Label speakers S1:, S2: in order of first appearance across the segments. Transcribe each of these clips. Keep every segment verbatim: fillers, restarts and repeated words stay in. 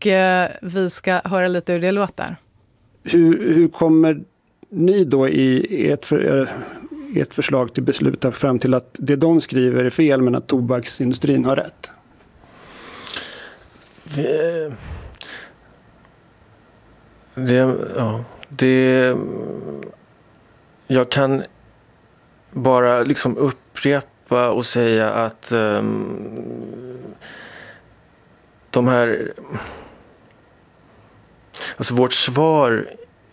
S1: Och eh, vi ska höra lite hur det låter.
S2: Hur, hur kommer ni då i ert, för, ert förslag till beslut fram till att det de skriver är fel men att tobaksindustrin har rätt?
S3: Vi, det, ja, det, jag kan bara liksom upprepa och säga att um, de här, alltså vårt svar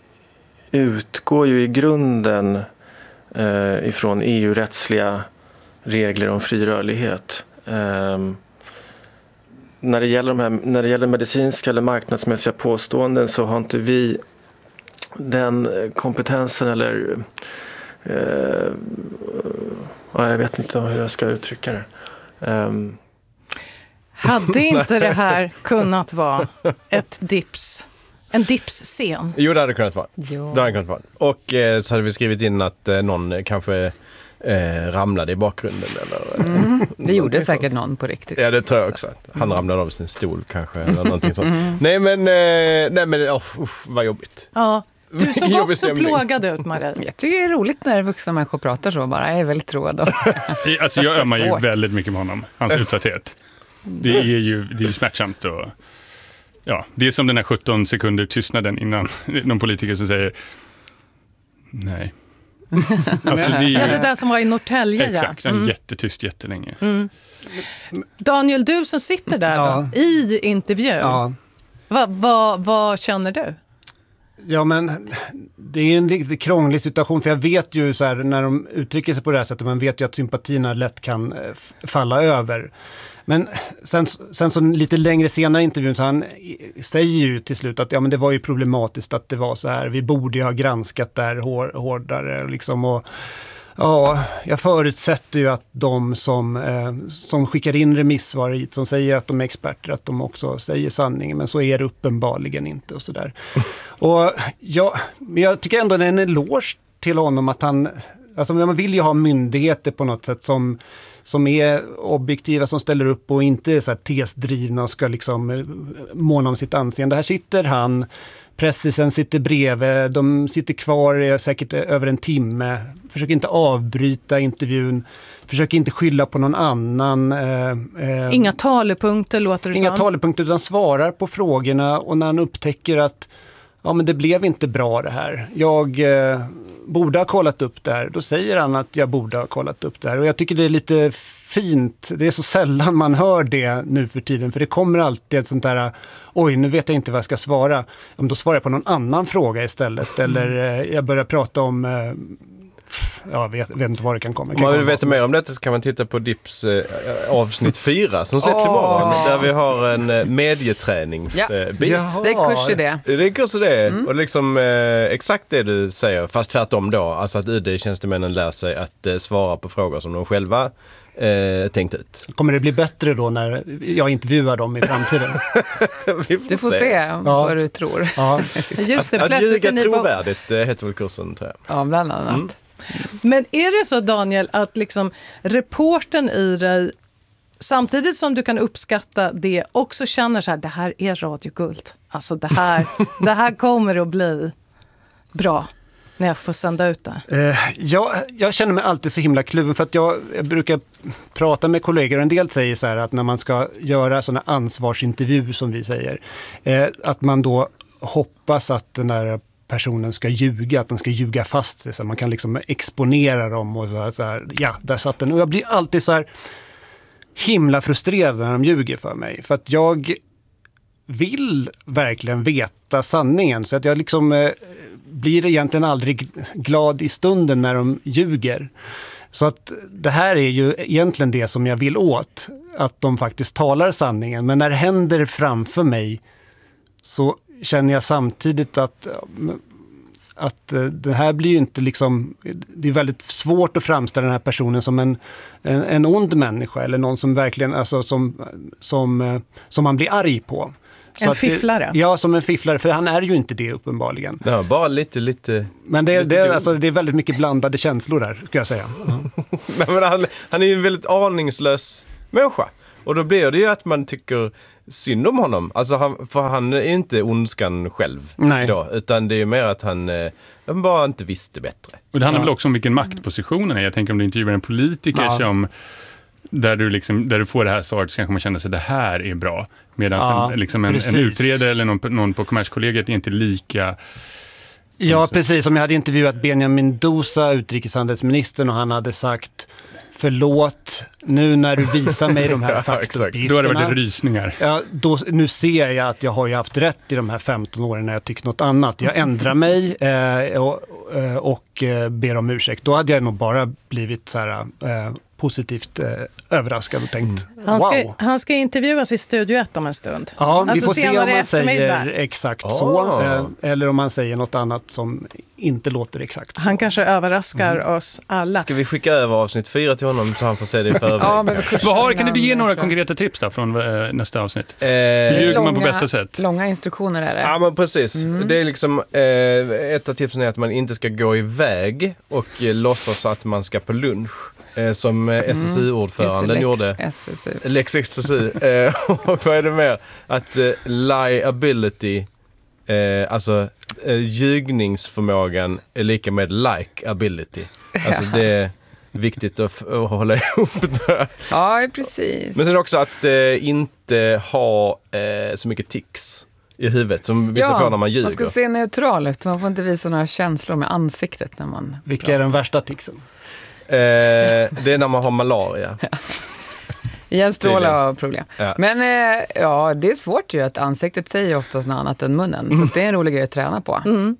S3: utgår ju i grunden eh, ifrån E U-rättsliga regler om fri rörlighet. Um, När det gäller de här, när det gäller medicinska eller marknadsmässiga påståenden så har inte vi den kompetensen eller eh, jag vet inte hur jag ska uttrycka det. Um.
S1: Hade inte det här kunnat vara ett dips, en dipsscen?
S4: Jo, det hade kunnat vara.
S1: Jo.
S4: Det hade kunnat vara. Och eh, så hade vi skrivit in att eh, någon kanske Eh, ramlade i bakgrunden eller,
S5: mm, det gjorde säkert någon på riktigt.
S4: Ja, det tror jag också. Han mm. ramlade av sin stol kanske eller någonting sånt. Mm. Nej men eh, nej men oh, usch, vad jobbigt.
S1: Ja. Du såg också plågad ut, Marie.
S5: Jag tycker det är roligt när vuxna människor pratar så bara. Jag är väldigt råd.
S6: Alltså jag ömmar ju väldigt mycket med honom. Hans utsatthet. Det är ju, det är ju smärtsamt och ja, det är som den här sjutton sekunder tystnaden innan någon politiker som säger nej. Alltså det, är ju,
S1: ja, det där som var i Norrtälje.
S6: Exakt,
S1: ja. Mm.
S6: jättetyst jättelänge.
S1: Mm. Daniel, du som sitter där
S2: ja.
S1: då, i intervjun.
S2: Ja.
S1: Vad va, va känner du?
S2: Ja, men det är en lite krånglig situation, för jag vet ju så här, när de uttrycker sig på det här sättet, man vet ju att sympatierna lätt kan f- falla över. Men sen, sen så lite längre senare i intervjun så han säger ju till slut att ja, men det var ju problematiskt att det var så här. Vi borde ju ha granskat där hår, hårdare liksom, och ja, jag förutsätter ju att de som, eh, som skickar in remissvar hit, som säger att de är experter, att de också säger sanningen, men så är det uppenbarligen inte och sådär. Och ja, jag tycker ändå det är en eloge till honom att han, alltså man vill ju ha myndigheter på något sätt som som är objektiva, som ställer upp och inte är så här tesdrivna och ska liksom måna om sitt anseende. Här sitter han, pressisen sitter bredvid, de sitter kvar säkert över en timme, försöker inte avbryta intervjun, försöker inte skylla på någon annan. Eh, eh,
S1: inga talepunkter låter det
S2: Inga
S1: som.
S2: talepunkter, utan svarar på frågorna, och när han upptäcker att ja, men det blev inte bra det här. Jag eh, borde ha kollat upp det här. Då säger han att jag borde ha kollat upp det här. Och jag tycker det är lite fint. Det är så sällan man hör det nu för tiden. För det kommer alltid ett sånt där, oj, nu vet jag inte vad jag ska svara. Om då svarar jag på någon annan fråga istället. Eller eh, jag börjar prata om... Eh, jag vet, vet inte vad det kan komma.
S4: Om man vill veta mer om detta så kan man titta på Dips eh, avsnitt fyra som släpps oh. imorgon. Där vi har en eh, medieträningsbit.
S5: Ja. Det är kurs i det.
S4: Det är kurs i det. Mm. Och liksom eh, exakt det du säger, fast tvärtom då. Alltså att U D-tjänstemännen lär sig att eh, svara på frågor som de själva eh, tänkt ut.
S2: Kommer det bli bättre då när jag intervjuar dem i framtiden?
S4: får
S5: du får se, se ja. vad du tror.
S2: Ja.
S1: Just det,
S4: att, att ljuga trovärdigt
S1: på...
S4: heter väl kursen, tror jag.
S5: Ja, bland annat. Mm.
S1: Men är det så, Daniel, att liksom reportern i dig, samtidigt som du kan uppskatta det, också känner så här, det här är radioguld. Alltså det här, det här kommer att bli bra när jag får sända ut det.
S2: Uh, jag, jag känner mig alltid så himla kluven, för att jag, jag brukar prata med kollegor, och en del säger så här att när man ska göra sådana ansvarsintervju som vi säger, eh, att man då hoppas att den där personen ska ljuga, att den ska ljuga fast sig, så man kan liksom exponera dem och så här, ja, där satt den. Och jag blir alltid så här himla frustrerad när de ljuger för mig, för att jag vill verkligen veta sanningen, så att jag liksom eh, blir egentligen aldrig glad i stunden när de ljuger. Så att det här är ju egentligen det som jag vill åt, att de faktiskt talar sanningen, men när det händer framför mig så känner jag samtidigt att, att det här blir ju inte liksom, det är väldigt svårt att framställa den här personen som en, en, en ond människa, eller någon som verkligen, alltså som, som, som man blir arg på. Så
S1: en fifflare.
S2: Det, ja, som en fifflare, för han är ju inte det uppenbarligen.
S4: Ja, bara lite, lite...
S2: Men det,
S4: lite
S2: det, är, alltså, det är väldigt mycket blandade känslor där, ska jag säga. Ja.
S4: Men han, han är ju en väldigt aningslös människa. Och då blir det ju att man tycker synd om honom. Alltså han, för han är inte ondskan själv.
S2: Nej.
S4: Då, utan det är mer att han, eh, han bara inte visste bättre.
S6: Och det handlar
S2: Ja.
S6: väl också om vilken maktpositionen är. Jag tänker om du intervjuar en politiker
S2: Ja.
S6: som där du, liksom, där du får det här svaret så kanske man känner sig det här är bra. Medan
S2: Ja,
S6: en, liksom en, en
S2: precis.
S6: utredare eller någon, någon på Kommerskollegiet är inte lika...
S2: Ja, precis. Om jag hade intervjuat Benjamin Dosa, utrikeshandelsministern, och han hade sagt förlåt, nu när du visar mig de här
S6: Då har
S2: faktauppgifterna.
S6: det varit rysningar.
S2: Ja, då, nu ser jag att jag har ju haft rätt i de här femton åren när jag tycker något annat. Jag ändrar mig eh, och, eh, och eh, ber om ursäkt. Då hade jag nog bara blivit så här, eh, positivt eh, överraskad och tänkt
S1: Han ska,
S2: wow.
S1: han ska intervjuas i Studio ett om en stund.
S2: Ja, vi
S1: Alltså
S2: får se om
S1: senare i
S2: man säger
S1: eftermiddag.
S2: exakt
S4: Ah.
S2: så. Eh, eller om man säger något annat som inte låter exakt så.
S1: Han kanske överraskar oss alla.
S4: Ska vi skicka över avsnitt fyra till honom så han får se det i förväg?
S5: Ja, men kursen
S6: Vad har, kan du ge
S5: innan,
S6: några
S5: tror jag.
S6: konkreta tips då från eh, nästa avsnitt?
S4: Eh,
S6: Hur ljuger man på
S5: Långa-
S6: bästa sätt?
S5: Långa instruktioner är det.
S4: Ja, men precis. Det är liksom, eh, ett av tipsen är att man inte ska gå iväg och eh, låtsas att man ska på lunch. Eh, som eh, S S U-ordföranden
S5: Just det,
S4: gjorde.
S5: Lex S S U.
S4: Lex S S U. Eh, och vad är det mer? Att eh, liability, eh, alltså eh, ljugningsförmågan är lika med like-ability. Alltså det är viktigt att, f- att hålla ihop det.
S5: Ja, precis.
S4: Men sen är det också att eh, inte ha eh, så mycket tics i huvudet som vissa får när man ljuger.
S5: Man ska se neutral ut. Man får inte visa några känslor med ansiktet när man
S2: Vilka är den värsta tixen?
S4: Eh, det är när man har malaria.
S5: Jens Stråle har problem.
S4: Ja.
S5: Men eh, ja, det är svårt ju att ansiktet säger oftast något annat än munnen. Så det är en rolig grej att träna på.
S1: Mm.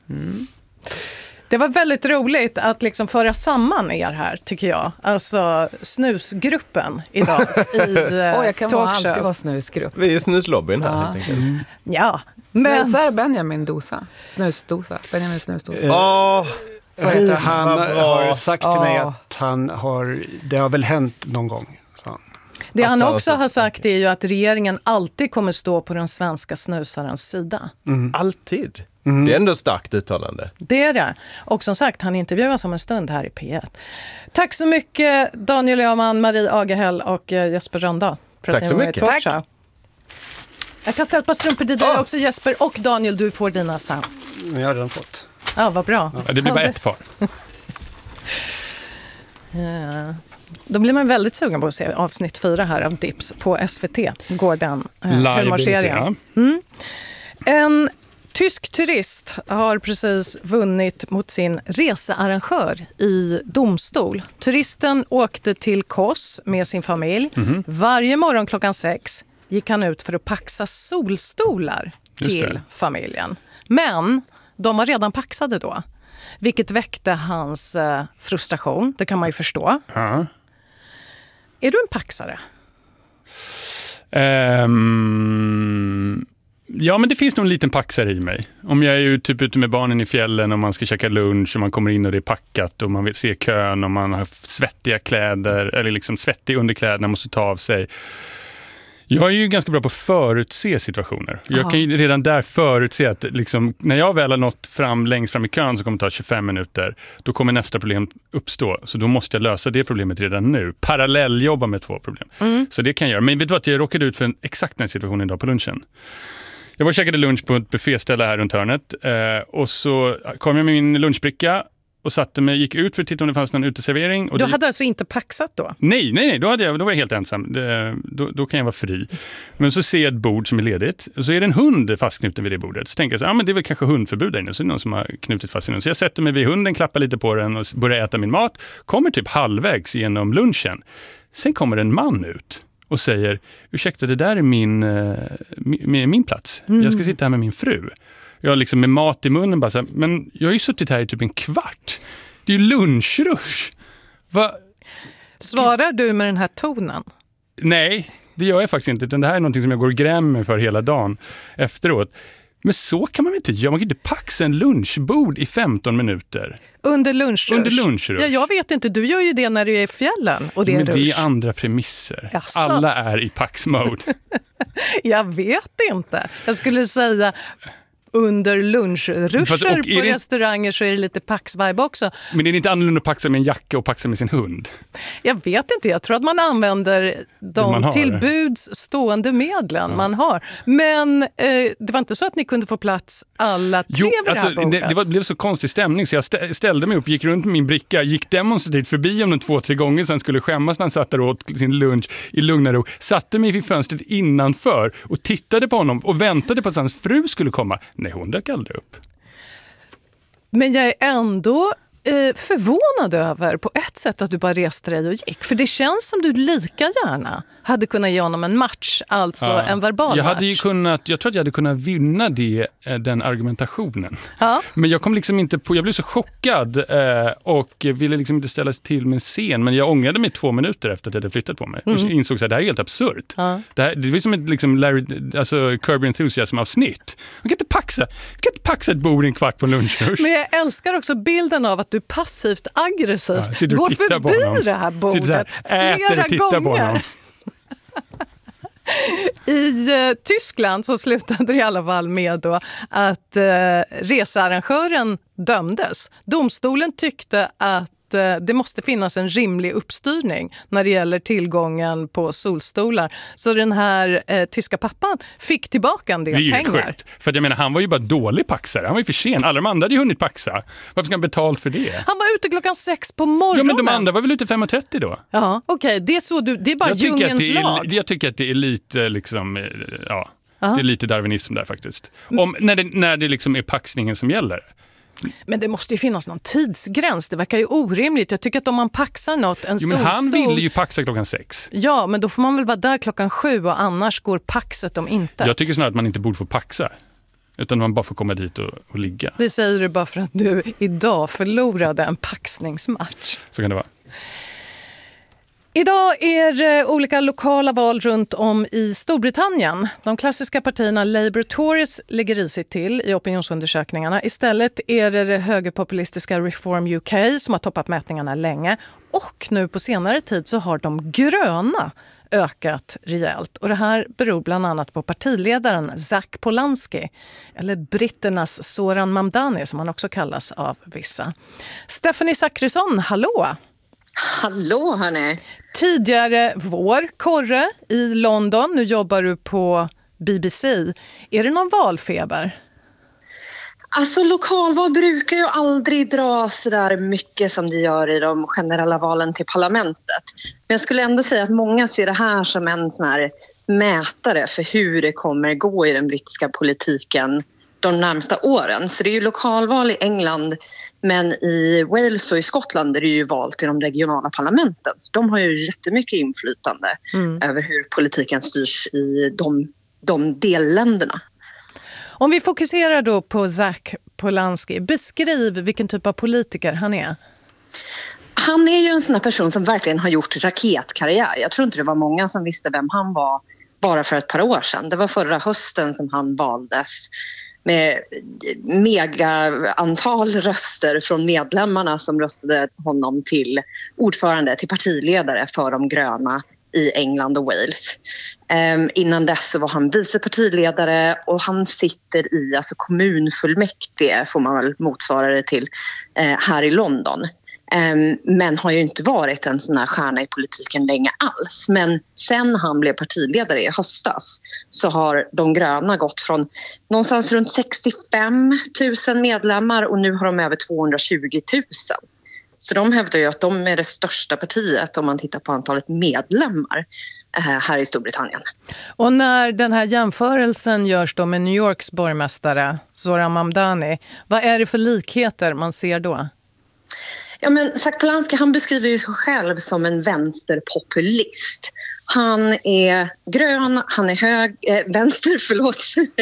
S1: Det var väldigt roligt att liksom föra samman er här, tycker jag. Alltså snusgruppen idag i eh,
S5: Åh, jag kan vara alltid
S1: talkshow.
S5: vara snusgrupp.
S4: Vi är snuslobbyn här
S5: Ja.
S4: helt enkelt.
S1: Ja, men
S5: Snusar Benjamin Dosa. Snusdosa. Benjamin Snusdosa.
S4: Åh,
S5: Så heter han.
S2: Han
S4: Vad bra.
S2: har sagt till mig
S5: Ja.
S2: att han har, det har väl hänt någon gång. Så.
S1: det han
S4: Att han
S1: också
S4: har
S1: har
S4: så-
S1: sagt är ju att regeringen alltid kommer stå på den svenska snusarens sida.
S4: alltid. Det är ändå starkt uttalande.
S1: Det är det. Och som sagt, han intervjuas om en stund här i P ett. Tack så mycket Daniel Öhman, Marie Agahäll och eh, Jesper Rönndahl. för att
S4: Tack
S1: ni
S4: så
S1: var med i
S4: mycket.
S1: Talkshow.
S5: Tack.
S1: Jag kastar ett par strumpor till dig
S4: Ah.
S1: också Jesper, och Daniel, du får dina sen.
S2: Jag har redan fått.
S1: Ja, vad bra.
S6: Ja, det blir bara
S1: Ja,
S6: ett par.
S1: Ja. Då blir man väldigt sugen på att se avsnitt fyra här av Dips på S V T. Går den eh, humorserien.
S6: ja.
S1: En tysk turist har precis vunnit mot sin researrangör i domstol. Turisten åkte till Kos med sin familj.
S6: Mhm.
S1: Varje morgon klockan sex gick han ut för att paxa solstolar
S6: Just
S1: till
S6: det.
S1: familjen. Men de var redan paxade då, vilket väckte hans eh, frustration. Det kan man ju förstå.
S6: Ja.
S1: Är du en paxare?
S6: Ehm, ja, men det finns nog en liten paxare i mig. Om jag är ju typ ute med barnen i fjällen och man ska käka lunch och man kommer in och det är packat och man vill se kön och man har svettiga kläder eller liksom svettig underkläder, man måste ta av sig. Jag är ju ganska bra på att förutse situationer. Jag
S1: Aha.
S6: kan ju redan där förutse att liksom, när jag väl har nått fram längst fram i kön så kommer det ta tjugofem minuter. Då kommer nästa problem uppstå. Så då måste jag lösa det problemet redan nu. Parallelljobba med två problem.
S1: Mm.
S6: Så det kan jag göra. Men vet du att jag råkade ut för en exakt den här situationen idag på lunchen. Jag var och käkade lunch på ett bufféställe här runt hörnet. Eh, och så kom jag med min lunchbricka och satte mig, gick ut för att titta om det fanns någon uteservering. Och
S1: Du
S6: det...
S1: hade alltså inte paxat då?
S6: Nej, nej, nej, då, hade jag, då var jag helt ensam. Det, då, då kan jag vara fri. Men så ser jag ett bord som är ledigt och så är det en hund fastknuten vid det bordet. Så tänker jag så ja, men det är väl kanske hundförbud där inne. Så är det någon som har knutit fast den. Så jag sätter mig vid hunden, klappar lite på den och börjar äta min mat. Kommer typ halvvägs genom lunchen. Sen kommer en man ut och säger, ursäkta, det där är min, eh, min, min plats. Jag ska sitta här med min fru. Jag liksom med mat i munnen bara så här, men jag har ju suttit här i typ en kvart. Det är ju lunchrush. Va?
S1: Svarar du med den här tonen?
S6: Nej, det gör jag faktiskt inte. Utan det här är något som jag går och grämer för hela dagen efteråt. Men så kan man väl inte göra. Man kan inte paxa en lunchbord i femton minuter.
S1: Under lunchrush?
S6: Under lunchrush.
S1: Ja, jag vet inte. Du gör ju det när du är i fjällen och det är
S6: Men det
S1: rush.
S6: är andra premisser.
S1: Jaså?
S6: Alla är i pax-mode.
S1: Jag vet inte. Jag skulle säga, under lunchruscher
S6: Fast, och är
S1: på
S6: det-
S1: restauranger så är det lite pax-vibe också.
S6: Men är det inte annorlunda att paxa med en jacka och paxa med sin hund?
S1: Jag vet inte, jag tror att man använder de
S6: man har.
S1: tillbuds stående medlen man har. Men eh, det var inte så att ni kunde få plats alla tre
S6: Jo,
S1: vid det
S6: alltså,
S1: här bordet.
S6: det, det, var, det blev så konstig stämning så jag stä- ställde mig upp, gick runt med min bricka, gick demonstrativt förbi om den två, tre gånger, sen skulle skämmas när han satt där och åt sin lunch i lugn och ro. Satte mig vid fönstret innanför och tittade på honom och väntade på att hans fru skulle komma. Nej, hon dök aldrig upp.
S1: Men jag är ändå eh, förvånad över på ett sätt att du bara reste dig och gick. För det känns som du lika gärna hade kunnat ge honom en match, alltså
S6: Ja.
S1: en verbal
S6: jag hade ju
S1: match.
S6: kunnat, jag tror att jag hade kunnat vinna det, eh, den argumentationen.
S1: Ja.
S6: Men jag kom liksom inte på, jag blev så chockad eh, och ville liksom inte ställa till med en scen. Men jag ångrade mig två minuter efter att jag hade flyttat på mig. Och insåg att det här är helt absurt.
S1: Ja.
S6: Det, här, det var som ett liksom Larry, alltså Curb Enthusiasm-avsnitt. Man kan inte paxa, man kan inte paxa ett bord i en kvart på en lunchrush.
S1: Men jag älskar också bilden av att du passivt aggressivt
S6: Ja, sitter och
S1: går
S6: tittar på
S1: förbi
S6: honom.
S1: det här bordet
S6: Sitter så här, äter
S1: flera
S6: och tittar på
S1: gånger.
S6: honom.
S1: I eh, Tyskland så slutade det i alla fall med då att eh, researrangören dömdes. Domstolen tyckte att eh, det måste finnas en rimlig uppstyrning när det gäller tillgången på solstolar. Så den här eh, tyska pappan fick tillbaka en del
S6: Det är ju
S1: pengar.
S6: sjukt. För att jag menar, han var ju bara dålig paxare. Han var ju för sen. Alla de andra hade ju hunnit paxa. Varför ska han betalt för det?
S1: Han var ute klockan sex på morgonen.
S6: Ja, men de andra var väl ute fem och trettio då?
S1: Ja, okej. Det är så du, det är bara
S6: Jag tycker, att
S1: djungelns
S6: det är,
S1: lag.
S6: jag tycker att det är lite liksom, eh, ja, det är lite darwinism där faktiskt. Om, när, det, när det liksom är paxningen som gäller.
S1: Men det måste ju finnas någon tidsgräns. Det verkar ju orimligt. Jag tycker att om man paxar något, en
S6: Jo, men
S1: solstol...
S6: han ville ju paxa klockan sex.
S1: Ja, men då får man väl vara där klockan sju och annars går paxet om inte.
S6: Jag tycker snarare att man inte borde få paxa. Utan man bara får komma dit och, och ligga.
S1: Det säger du bara för att du idag förlorade en paxningsmatch.
S6: Så kan det vara.
S1: Idag är det olika lokala val runt om i Storbritannien. De klassiska partierna Labour och Tories ligger risigt till i opinionsundersökningarna. Istället är det det högerpopulistiska Reform U K som har toppat mätningarna länge. Och nu på senare tid så har de gröna ökat rejält. Och det här beror bland annat på partiledaren Zac Polanski, eller britternas Zoran Mamdani som han också kallas av vissa. Stephanie Zachrisson, hallå!
S7: Hallå hörni!
S1: Tidigare vår, korre, i London. Nu jobbar du på B B C. Är det någon valfeber?
S7: Alltså lokalval brukar ju aldrig dra så där mycket som det gör i de generella valen till parlamentet. Men jag skulle ändå säga att många ser det här som en sån här mätare för hur det kommer gå i den brittiska politiken de närmsta åren. Så det är ju lokalval i England, men i Wales och i Skottland är det ju val till de regionala parlamenten. Så de har ju jättemycket inflytande mm. över hur politiken styrs i de, de delländerna.
S1: Om vi fokuserar då på Zac Polanski, beskriv vilken typ av politiker han är.
S7: Han är ju en sån här person som verkligen har gjort raketkarriär. Jag tror inte det var många som visste vem han var bara för ett par år sedan. Det var förra hösten som han valdes med mega antal röster från medlemmarna som röstade honom till ordförande, till partiledare för de gröna i England och Wales. Um, innan dess så var han vice partiledare och han sitter i alltså kommunfullmäktige, får man väl motsvara det till, uh, här i London. Um, men har ju inte varit en sån här stjärna i politiken länge alls. Men sen han blev partiledare i höstas så har de gröna gått från någonstans runt sextiofem tusen medlemmar och nu har de över tvåhundratjugo tusen. Så de hävdar ju att de är det största partiet om man tittar på antalet medlemmar här i Storbritannien.
S1: Och när den här jämförelsen görs då med New Yorks borgmästare Zoran Mamdani, vad är det för likheter man ser då?
S7: Ja, men Zac Polanski, han beskriver ju sig själv som en vänsterpopulist. Han är grön, han är hög, äh, vänster, förlåt.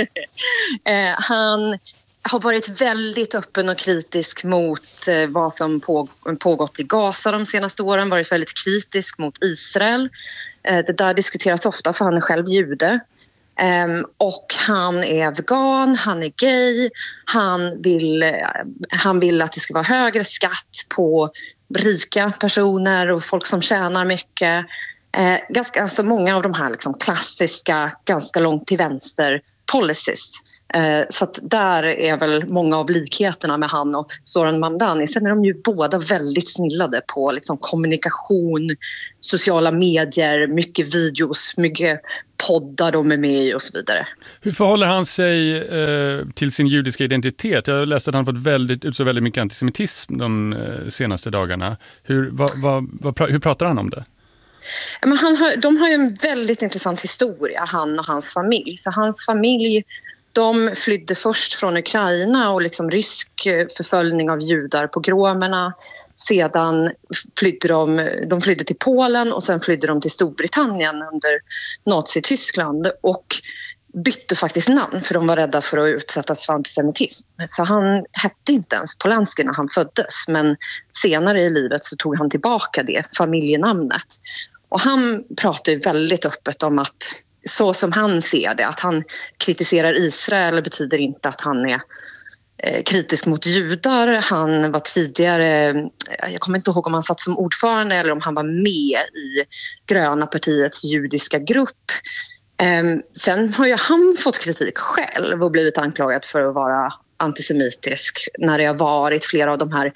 S7: äh, han har varit väldigt öppen och kritisk mot eh, vad som på, pågått i Gaza de senaste åren. Varit väldigt kritisk mot Israel. Eh, det där diskuteras ofta för han är själv jude. Um, och han är vegan, han är gay, han vill, uh, han vill att det ska vara högre skatt på rika personer och folk som tjänar mycket. Uh, ganska, alltså många av de här liksom klassiska, ganska långt till vänster policies Eh, så att där är väl många av likheterna med han och Zoran Mamdani. Sen är de ju båda väldigt snillade på liksom kommunikation, sociala medier, mycket videos, mycket poddar de är med i och så vidare.
S6: Hur förhåller han sig eh, till sin judiska identitet? Jag har läst att han fått väldigt, utså väldigt mycket antisemitism de eh, senaste dagarna. Hur, vad, vad, vad, hur pratar han om det?
S7: Men han har, de har ju en väldigt intressant historia, han och hans familj. Så hans familj, de flydde först från Ukraina och liksom rysk förföljning av judar, pogromerna. Sedan flydde de, de flydde till Polen och sen flydde de till Storbritannien under Nazityskland och bytte faktiskt namn för de var rädda för att utsättas för antisemitism. Så han hette inte ens Polanski när han föddes, men senare i livet så tog han tillbaka det familjenamnet. Och han pratar ju väldigt öppet om att så som han ser det, att han kritiserar Israel betyder inte att han är eh, kritisk mot judar. Han var tidigare, jag kommer inte ihåg om han satt som ordförande eller om han var med i Gröna partiets judiska grupp. Eh, sen har ju han fått kritik själv och blivit anklagad för att vara antisemitisk när det har varit flera av de här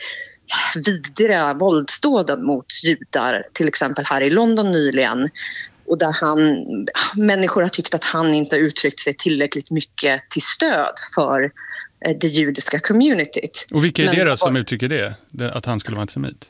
S7: vidriga våldsdåden mot judar, till exempel här i London nyligen. Och där han, människor har tyckt att han inte har uttryckt sig tillräckligt mycket till stöd för det judiska communityt.
S6: Och vilka är
S7: men,
S6: det då som uttrycker det? Att han skulle vara antisemit?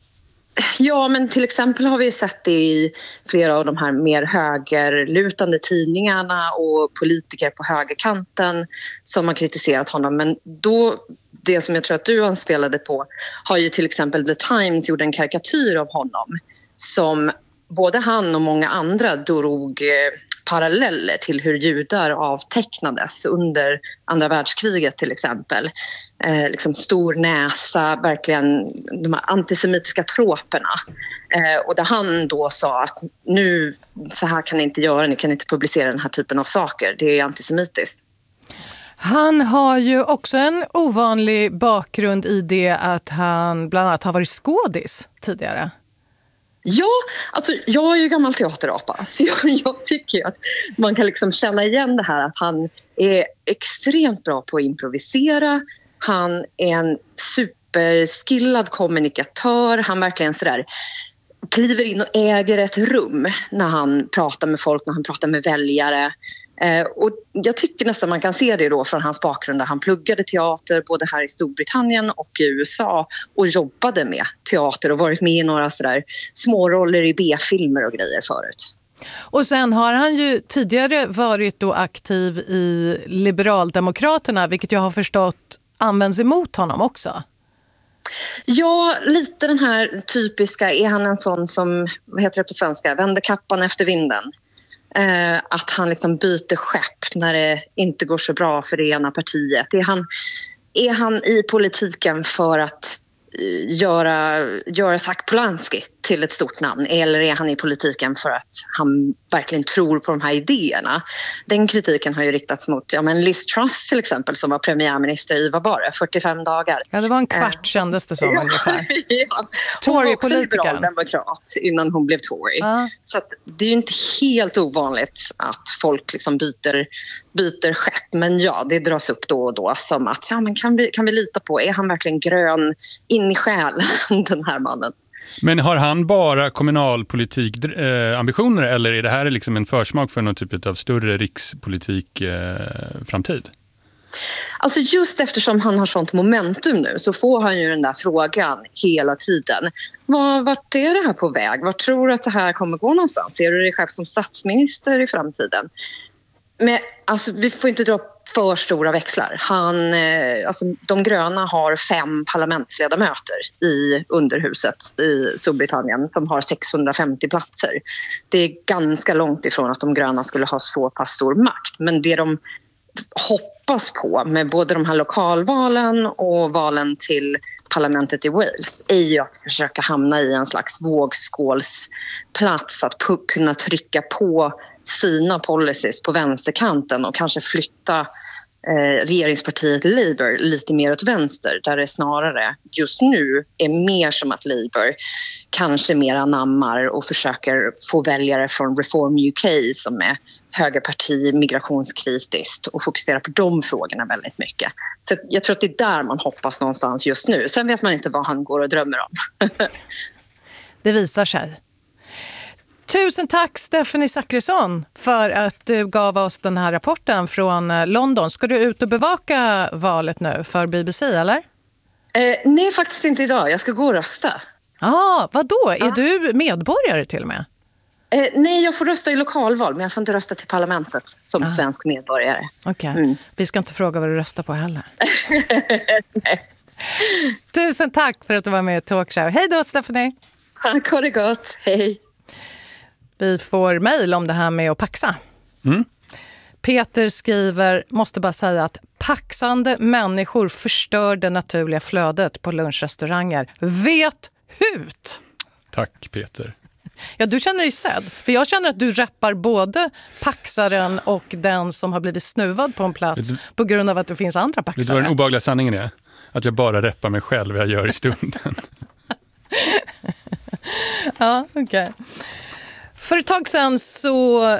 S7: Ja, men till exempel har vi sett det i flera av de här mer högerlutande tidningarna och politiker på högerkanten som har kritiserat honom. Men då, det som jag tror att du anspelade på, har ju till exempel The Times gjort en karikatyr av honom som både han och många andra drog paralleller till hur judar avtecknades under andra världskriget till exempel. Eh, liksom stor näsa, verkligen de här antisemitiska troperna. Eh, och där han då sa att nu, så här kan ni inte göra, ni kan inte publicera den här typen av saker. Det är antisemitiskt.
S1: Han har ju också en ovanlig bakgrund i det att han bland annat har varit skådis tidigare.
S7: Ja, alltså jag är ju gammal teaterapa så jag, jag tycker att man kan liksom känna igen det här att han är extremt bra på att improvisera. Han är en superskillad kommunikatör. Han verkligen sådär kliver in och äger ett rum när han pratar med folk, när han pratar med väljare. Eh, och jag tycker nästan man kan se det då från hans bakgrund där han pluggade teater både här i Storbritannien och i U S A och jobbade med teater och varit med i några sådär småroller i B-filmer och grejer förut.
S1: Och sen har han ju tidigare varit då aktiv i Liberaldemokraterna, vilket jag har förstått används emot honom också.
S7: Ja, lite den här typiska, är han en sån som, vad heter det på svenska, vänder kappan efter vinden. Eh, att han liksom byter skepp när det inte går så bra för det ena partiet. Är han, är han i politiken för att uh, göra, göra Zach Polanski till ett stort namn? Eller är han i politiken för att han verkligen tror på de här idéerna? Den kritiken har ju riktats mot ja, men Liz Truss till exempel som var premiärminister i, vad var det, fyrtiofem dagar.
S1: Ja, det var en kvart eh. kändes det som ungefär.
S7: Ja. Hon var också liberal demokrat innan hon blev Tory. Ah. Så att det är ju inte helt ovanligt att folk liksom byter, byter skepp. Men ja, det dras upp då och då som att ja, men kan, vi, kan vi lita på, är han verkligen grön in i själen, den här mannen?
S6: Men har han bara kommunalpolitik eh, ambitioner eller är det här liksom en försmak för någon typ av större rikspolitik eh, framtid?
S7: Alltså just eftersom han har sånt momentum nu så får han ju den där frågan hela tiden. Var, vart är det här på väg? Vart tror du att det här kommer gå någonstans? Ser du dig själv som statsminister i framtiden? Men alltså, vi får inte dra för stora växlar. Han, eh, alltså, de gröna har fem parlamentsledamöter i underhuset i Storbritannien som har sexhundrafemtio platser. Det är ganska långt ifrån att de gröna skulle ha så pass stor makt. Men det de hoppas på med både de här lokalvalen och valen till parlamentet i Wales är ju att försöka hamna i en slags vågskålsplats, att p- kunna trycka på sina policies på vänsterkanten och kanske flytta eh, regeringspartiet Labour lite mer åt vänster, där det snarare just nu är mer som att Labour kanske mer anammar och försöker få väljare från Reform U K som är högerparti, migrationskritiskt, och fokusera på de frågorna väldigt mycket. Så jag tror att det är där man hoppas någonstans just nu. Sen vet man inte vad han går och drömmer om.
S1: Det visar sig. Tusen tack Stephanie Zackrisson för att du gav oss den här rapporten från London. Ska du ut och bevaka valet nu för B B C eller?
S7: Eh, nej, faktiskt inte idag. Jag ska gå och rösta.
S1: Ah, vadå? Är
S7: Ja.
S1: du medborgare till och med?
S7: Eh, nej, jag får rösta i lokalval, men jag får inte rösta till parlamentet som
S1: Ah.
S7: svensk medborgare.
S1: Okej,
S7: Mm.
S1: vi ska inte fråga vad du röstar på heller. Tusen tack för att du var med i Talkshow. Hej då Stephanie!
S7: Tack, ha det gott. Hej!
S1: Vi får mejl om det här med att paxa.
S6: Mm.
S1: Peter skriver, måste bara säga att paxande människor förstör det naturliga flödet på lunchrestauranger. Vet hut!
S6: Tack Peter.
S1: Ja, du känner dig sedd. För jag känner att du rappar både paxaren och den som har blivit snuvad på en plats
S6: du,
S1: på grund av att det finns andra
S6: Vet du vad
S1: paxare.
S6: den obehagliga sanningen är? Att jag bara rappar mig själv, jag gör i stunden.
S1: Ja, okej. Okay. För ett tag sedan så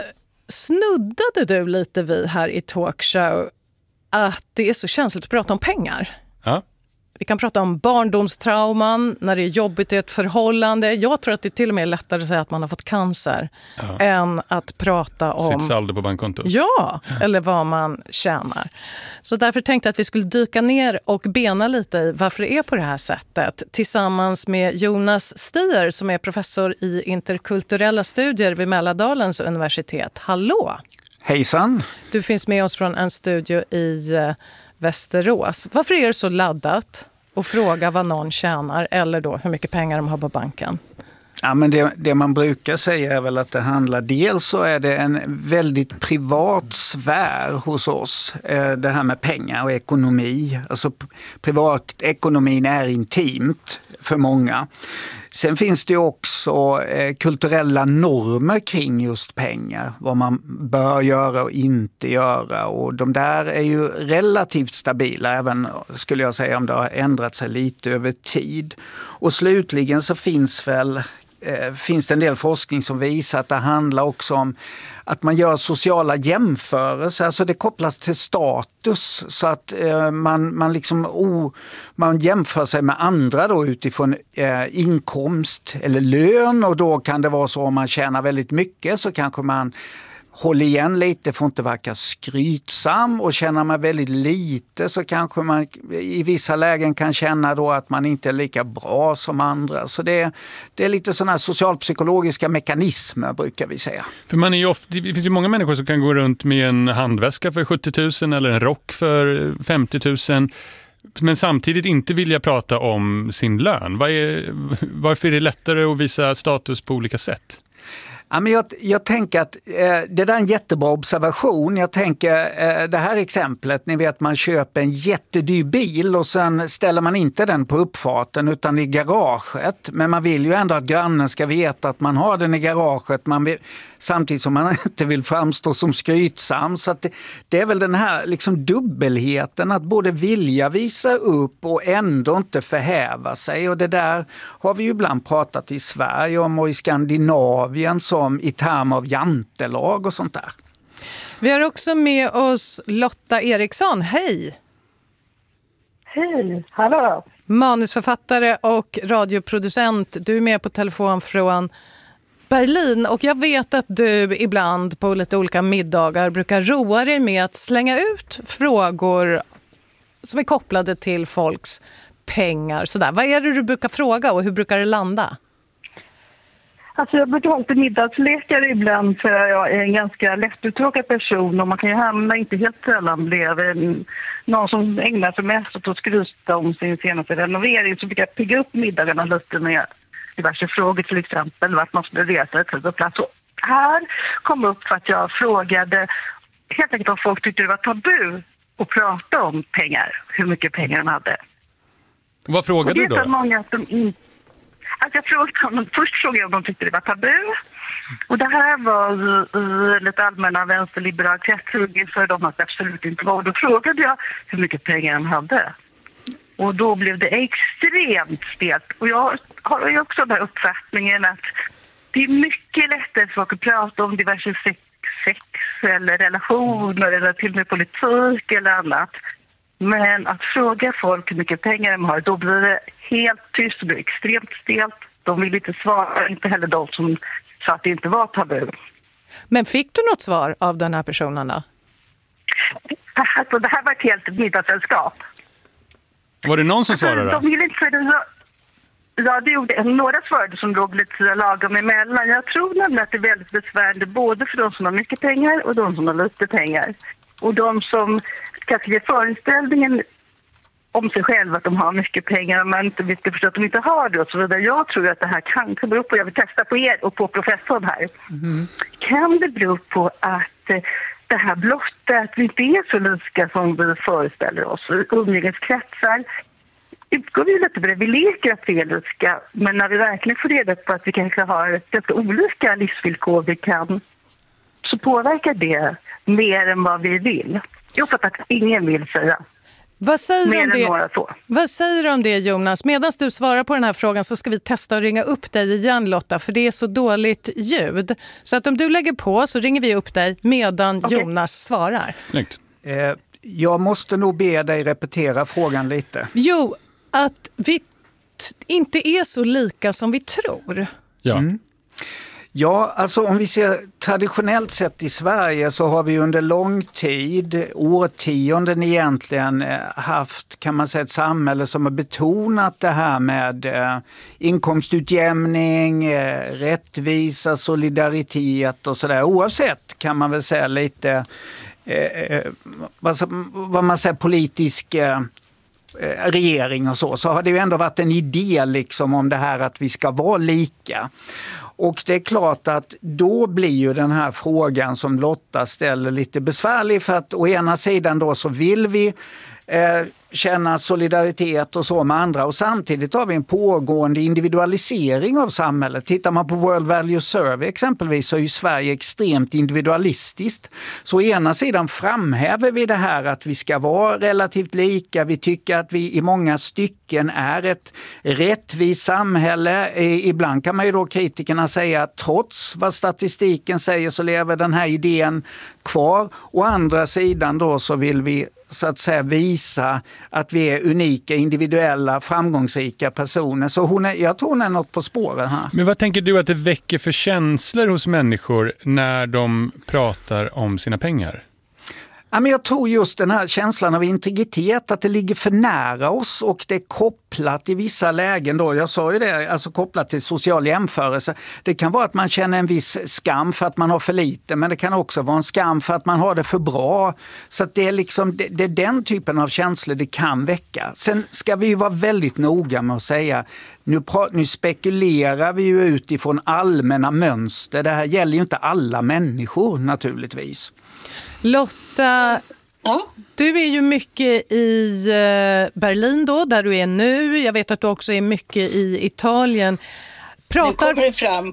S1: snuddade du lite vid här i Talkshow att det är så känsligt att prata om pengar.
S6: Ja.
S1: Vi kan prata om barndomstrauman, när det är jobbigt i ett förhållande. Jag tror att det till och med är lättare att säga att man har fått cancer
S6: Ja.
S1: än att prata om...
S6: Sitt saldo på bankkontot.
S1: Ja, eller vad man tjänar. Så därför tänkte jag att vi skulle dyka ner och bena lite i varför det är på det här sättet. Tillsammans med Jonas Stier som är professor i interkulturella studier vid Mälardalens universitet. Hallå!
S8: Hejsan!
S1: Du finns med oss från en studio i eh, Västerås. Varför är det så laddat att fråga vad någon tjänar eller då hur mycket pengar de har på banken?
S8: Ja, men det, det man brukar säga är väl att det handlar, dels så är det en väldigt privat sfär hos oss, eh, det här med pengar och ekonomi. Alltså privatekonomin är intimt för många. Sen finns det också eh, kulturella normer kring just pengar, vad man bör göra och inte göra, och de där är ju relativt stabila, även skulle jag säga om det har ändrat sig lite över tid. Och slutligen så finns väl eh, finns det en del forskning som visar att det handlar också om att man gör sociala jämförelser, alltså det kopplas till status, så att eh, man, man, liksom, oh, man jämför sig med andra då utifrån eh, inkomst eller lön, och då kan det vara så om man tjänar väldigt mycket så kanske man håller igen lite, får inte verka skrytsam, och känner man väldigt lite så kanske man i vissa lägen kan känna då att man inte är lika bra som andra. Så det, det är lite sådana här socialpsykologiska mekanismer brukar vi säga.
S6: För man är ju ofta, det finns ju många människor som kan gå runt med en handväska för sjuttio tusen eller en rock för femtio tusen, men samtidigt inte vilja prata om sin lön. Vad är, varför är det lättare att visa status på olika sätt?
S8: Ja, men jag, jag tänker att eh, det där är en jättebra observation. Jag tänker eh, det här exemplet, ni vet man köper en jättedyr bil och sen ställer man inte den på uppfarten utan i garaget. Men man vill ju ändå att grannen ska veta att man har den i garaget, man vill, samtidigt som man inte vill framstå som skrytsam. Så att det, det är väl den här liksom dubbelheten, att både vilja visa upp och ändå inte förhäva sig. Och det där har vi ju ibland pratat i Sverige om och i Skandinavien som i termer av jantelag och sånt där.
S1: Vi har också med oss Lotta Eriksson. Hej!
S9: Hej, hallå!
S1: Manusförfattare och radioproducent. Du är med på telefon från Berlin, och jag vet att du ibland på lite olika middagar brukar roa dig med att slänga ut frågor som är kopplade till folks pengar. Sådär. Vad är det du brukar fråga och hur brukar det landa?
S9: Alltså jag brukar ha lite middagslekar ibland, för jag är en ganska lättuttråkad person och man kan ju hamna, inte helt sällan bredvid någon som ägnar sig mest åt att skryta om sin senaste renovering, så brukar jag pigga upp middagarna lite med diverse frågor, till exempel vart man skulle resa ett på plats. Och här kom upp för att jag frågade helt enkelt om folk tyckte det var tabu att prata om pengar, hur mycket pengar de hade.
S6: Vad frågade du då?
S9: Och det är så många som inte Att jag frågade honom, först frågade jag om de tyckte det var tabu. Och det här var i, i lite allmänna vänsterliberala kretsar för de att absolut inte var. Och då frågade jag hur mycket pengar de hade. Och då blev det extremt stelt. Och jag har ju också den här uppfattningen att det är mycket lättare för folk att prata om diverse sex, sex eller relationer eller till och med politik eller annat. Men att fråga folk hur mycket pengar de har, då blir det helt tyst, det blir extremt stelt. De vill inte svara, inte heller de som sa att det inte var tabu.
S1: Men fick du något svar av den här personen då?
S9: Alltså, det här var ett helt middagssällskap.
S6: Var det någon som svarade då?
S9: De ville inte säga. Ja, det gjorde några svarade som låg lite lagom emellan. Jag tror nämligen att det är väldigt besvärande både för de som har mycket pengar och de som har lite pengar. Och de som kanske ger föreställningen om sig själva att de har mycket pengar men inte vill förstå att de inte har det och så vidare. Jag tror att det här kanske beror på, jag vill testa på er och på professorn här. Mm. Kan det bero på att det här blottar att vi inte är så lika som vi föreställer oss? Umgängeskretsar utgår vi lite på det. Vi leker att vi är lika, men när vi verkligen får reda på att vi kanske har ganska olika livsvillkor vi kan, så påverkar det mer än vad vi vill. Jag fattar att ingen vill säga.
S1: Vad säger,
S9: mer
S1: om
S9: än
S1: det?
S9: Några så.
S1: Vad säger du om det, Jonas? Medan du svarar på den här frågan så ska vi testa att ringa upp dig igen, Lotta, för det är så dåligt ljud. Så att om du lägger på så ringer vi upp dig medan okay. Jonas svarar.
S6: Snyggt.
S8: Eh, jag måste nog be dig repetera frågan lite.
S1: Jo, att vi t- inte är så lika som vi tror.
S6: Ja.
S8: Mm. Ja, alltså om vi ser traditionellt sett i Sverige så har vi under lång tid, årtionden egentligen, haft, kan man säga, ett samhälle som har betonat det här med eh, inkomstutjämning, eh, rättvisa, solidaritet och sådär. Oavsett, kan man väl säga, lite eh, vad, vad man säger politisk eh, regering och så, så har det ju ändå varit en idé liksom om det här att vi ska vara lika. Och det är klart att då blir ju den här frågan som Lotta ställer lite besvärlig, för att å ena sidan då så vill vi eh, känna solidaritet och så med andra, och samtidigt har vi en pågående individualisering av samhället. Tittar man på World Value Survey exempelvis så är ju Sverige extremt individualistiskt. Så å ena sidan framhäver vi det här att vi ska vara relativt lika, vi tycker att vi i många stycken är ett rättvist samhälle. Ibland kan man ju då kritikerna säga att trots vad statistiken säger så lever den här idén kvar. Å andra sidan då så vill vi så att säga visa att vi är unika, individuella, framgångsrika personer. Så hon är, jag tror hon är något på spåren här.
S6: Men vad tänker du att det väcker för känslor hos människor när de pratar om sina pengar?
S8: Ja, men jag tror just den här känslan av integritet, att det ligger för nära oss och det är kopplat i vissa lägen då, jag sa ju det, alltså kopplat till social jämförelse. Det kan vara att man känner en viss skam för att man har för lite, men det kan också vara en skam för att man har det för bra. Så att det är liksom, det, det är den typen av känslor det kan väcka. Sen ska vi ju vara väldigt noga med att säga, nu, pra- nu spekulerar vi ju utifrån allmänna mönster. Det här gäller ju inte alla människor naturligtvis.
S1: Lotta, ja. Du är ju mycket i Berlin då, där du är nu. Jag vet att du också är mycket i Italien. Pratar...
S10: Nu kommer det fram.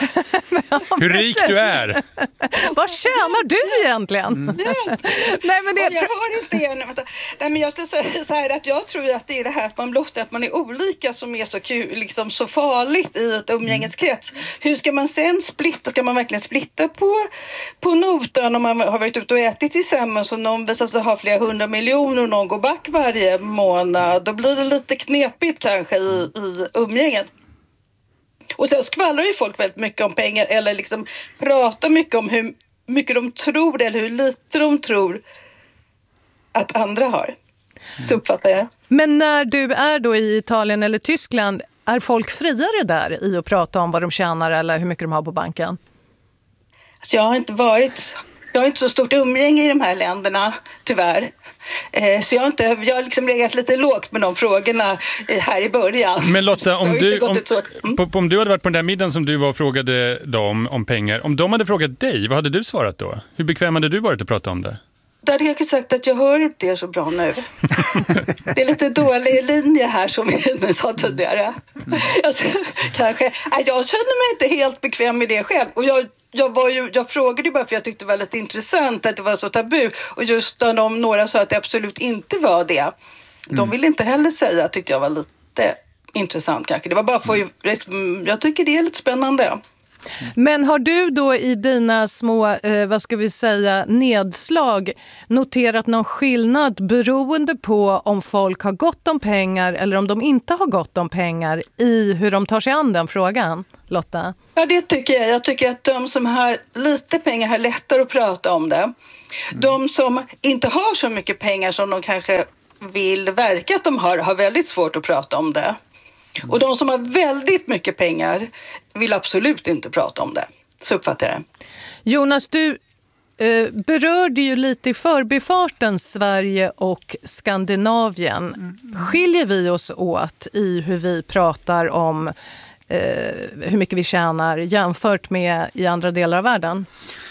S1: Ja,
S6: hur rik du är.
S1: Vad tjänar du egentligen?
S10: Mm. Nej, men det... Jag hör inte igen. Nej, men jag ska säga så här att jag tror att det är det här att man blottar att man är olika som är så kul, liksom så farligt i ett umgängeskrets. Hur ska man sen splitta? Ska man verkligen splitta på, på notan om man har varit ute och ätit tillsammans och någon visar sig ha flera hundra miljoner och någon går back varje månad? Då blir det lite knepigt kanske i, i umgänget. Och sen skvallrar ju folk väldigt mycket om pengar eller liksom pratar mycket om hur mycket de tror eller hur lite de tror att andra har. Så uppfattar jag.
S1: Men när du är då i Italien eller Tyskland, är folk friare där i att prata om vad de tjänar eller hur mycket de har på banken?
S10: Alltså jag har inte varit... Jag har inte så stort umgänge i de här länderna, tyvärr. Eh, så jag har, inte, jag har liksom legat lite lågt med de frågorna här i början.
S6: Men Lotta, om du, om,
S10: mm.
S6: på, om du hade varit på den där middagen som du var och frågade dem om pengar, om de hade frågat dig, vad hade du svarat då? Hur bekväm hade du varit att prata om det?
S10: Lotta hade kanske sagt att jag hör inte er så bra nu. Det är lite dålig linje här som vi sa tidigare. Mm. Jag, kanske, jag känner mig inte helt bekväm med det själv. Och jag, jag, var ju, jag frågade ju bara för jag tyckte det var lite intressant att det var så tabu. Och just när de, några sa att det absolut inte var det. Mm. De ville inte heller säga, tyckte jag var lite intressant kanske. Det var bara för, jag tycker det är lite spännande.
S1: Men har du då i dina små, eh, vad ska vi säga, nedslag noterat någon skillnad beroende på om folk har gott om pengar eller om de inte har gott om pengar i hur de tar sig an den frågan, Lotta?
S10: Ja, det tycker jag. Jag tycker att de som har lite pengar har lättare att prata om det. Mm. De som inte har så mycket pengar som de kanske vill verka att de har, har väldigt svårt att prata om det. Och de som har väldigt mycket pengar vill absolut inte prata om det. Så uppfattar jag det.
S1: Jonas, du eh, berörde ju lite i förbifarten Sverige och Skandinavien. Skiljer vi oss åt i hur vi pratar om eh, hur mycket vi tjänar jämfört med i andra delar av världen?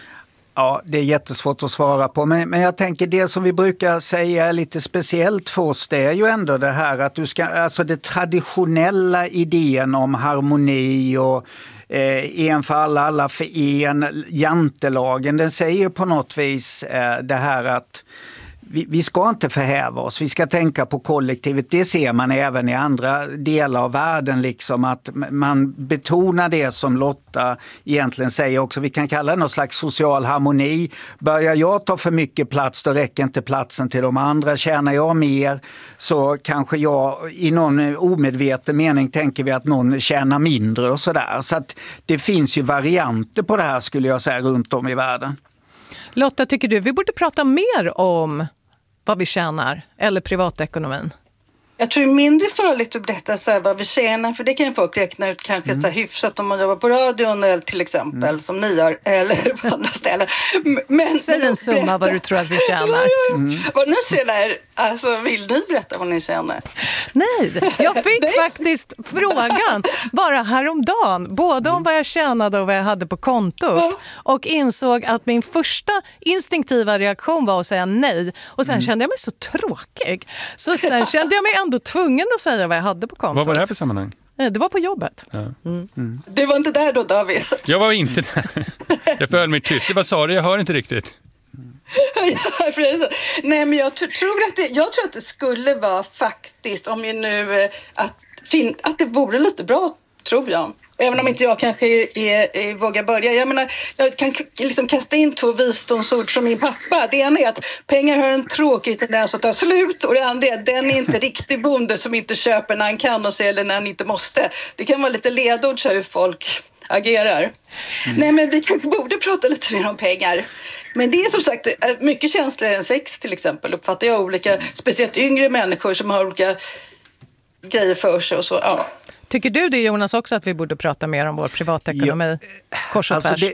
S8: Ja, det är jättesvårt att svara på. Men, men jag tänker det som vi brukar säga är lite speciellt för oss, det är ju ändå det här att du ska, alltså det traditionella idén om harmoni och eh, en för alla, alla för en, jantelagen, den säger på något vis eh, det här att Vi, vi ska inte förhäva oss, vi ska tänka på kollektivet. Det ser man även i andra delar av världen, liksom att man betonar det som Lotta egentligen säger också. Vi kan kalla det någon slags social harmoni. Börjar jag ta för mycket plats, då räcker inte platsen till de andra. Tjänar jag mer så kanske jag i någon omedveten mening tänker vi att någon tjänar mindre och sådär. Så att det finns ju varianter på det här, skulle jag säga, runt om i världen.
S1: Lotta, tycker du vi borde prata mer om vad vi tjänar eller privatekonomin?
S10: Jag tror det är mindre farligt att berätta så här vad vi tjänar, för det kan folk räkna ut kanske mm. så här hyfsat om man jobbar på radion eller till exempel mm. som ni gör eller på andra ställen. Men,
S1: Säg en summa berätta vad du tror att vi tjänar.
S10: Mm. Vad ni tjänar, alltså vill ni berätta vad ni tjänar?
S1: Nej, jag fick Nej. faktiskt frågan bara häromdagen, både om vad jag tjänade och vad jag hade på kontot ja. och insåg att min första instinktiva reaktion var att säga nej och sen mm. kände jag mig så tråkig. Så sen kände jag mig ändå tvungen att säga vad jag hade på kontot.
S6: Vad var det här för sammanhang?
S1: Det var på jobbet.
S6: Ja.
S1: Mm.
S10: Mm. Du var inte där då, David?
S6: Jag var inte där. Jag förhöll mig tyst. Vad sa du? Jag hör inte riktigt.
S10: Ja, nej, men jag tror att det, jag tror att det skulle vara faktiskt, om jag nu att, fin, att det vore lite bra, tror jag. Även om inte jag kanske är, är, är, vågar börja. Jag menar, jag kan liksom kasta in två visdomsord från min pappa. Det ena är att pengar har en tråkig tendens att ta slut. Och det andra är att den är inte riktig bonde som inte köper när han kan och säljer när han inte måste. Det kan vara lite ledord så hur folk agerar. Mm. Nej, men vi kanske borde prata lite mer om pengar. Men det är som sagt mycket känsligare än sex till exempel. Uppfattar jag olika, speciellt yngre människor som har olika grejer för sig och så, ja.
S1: Tycker du det, Jonas, också att vi borde prata mer om vår privatekonomi? Ja, kors och tvärs?
S8: Alltså, det,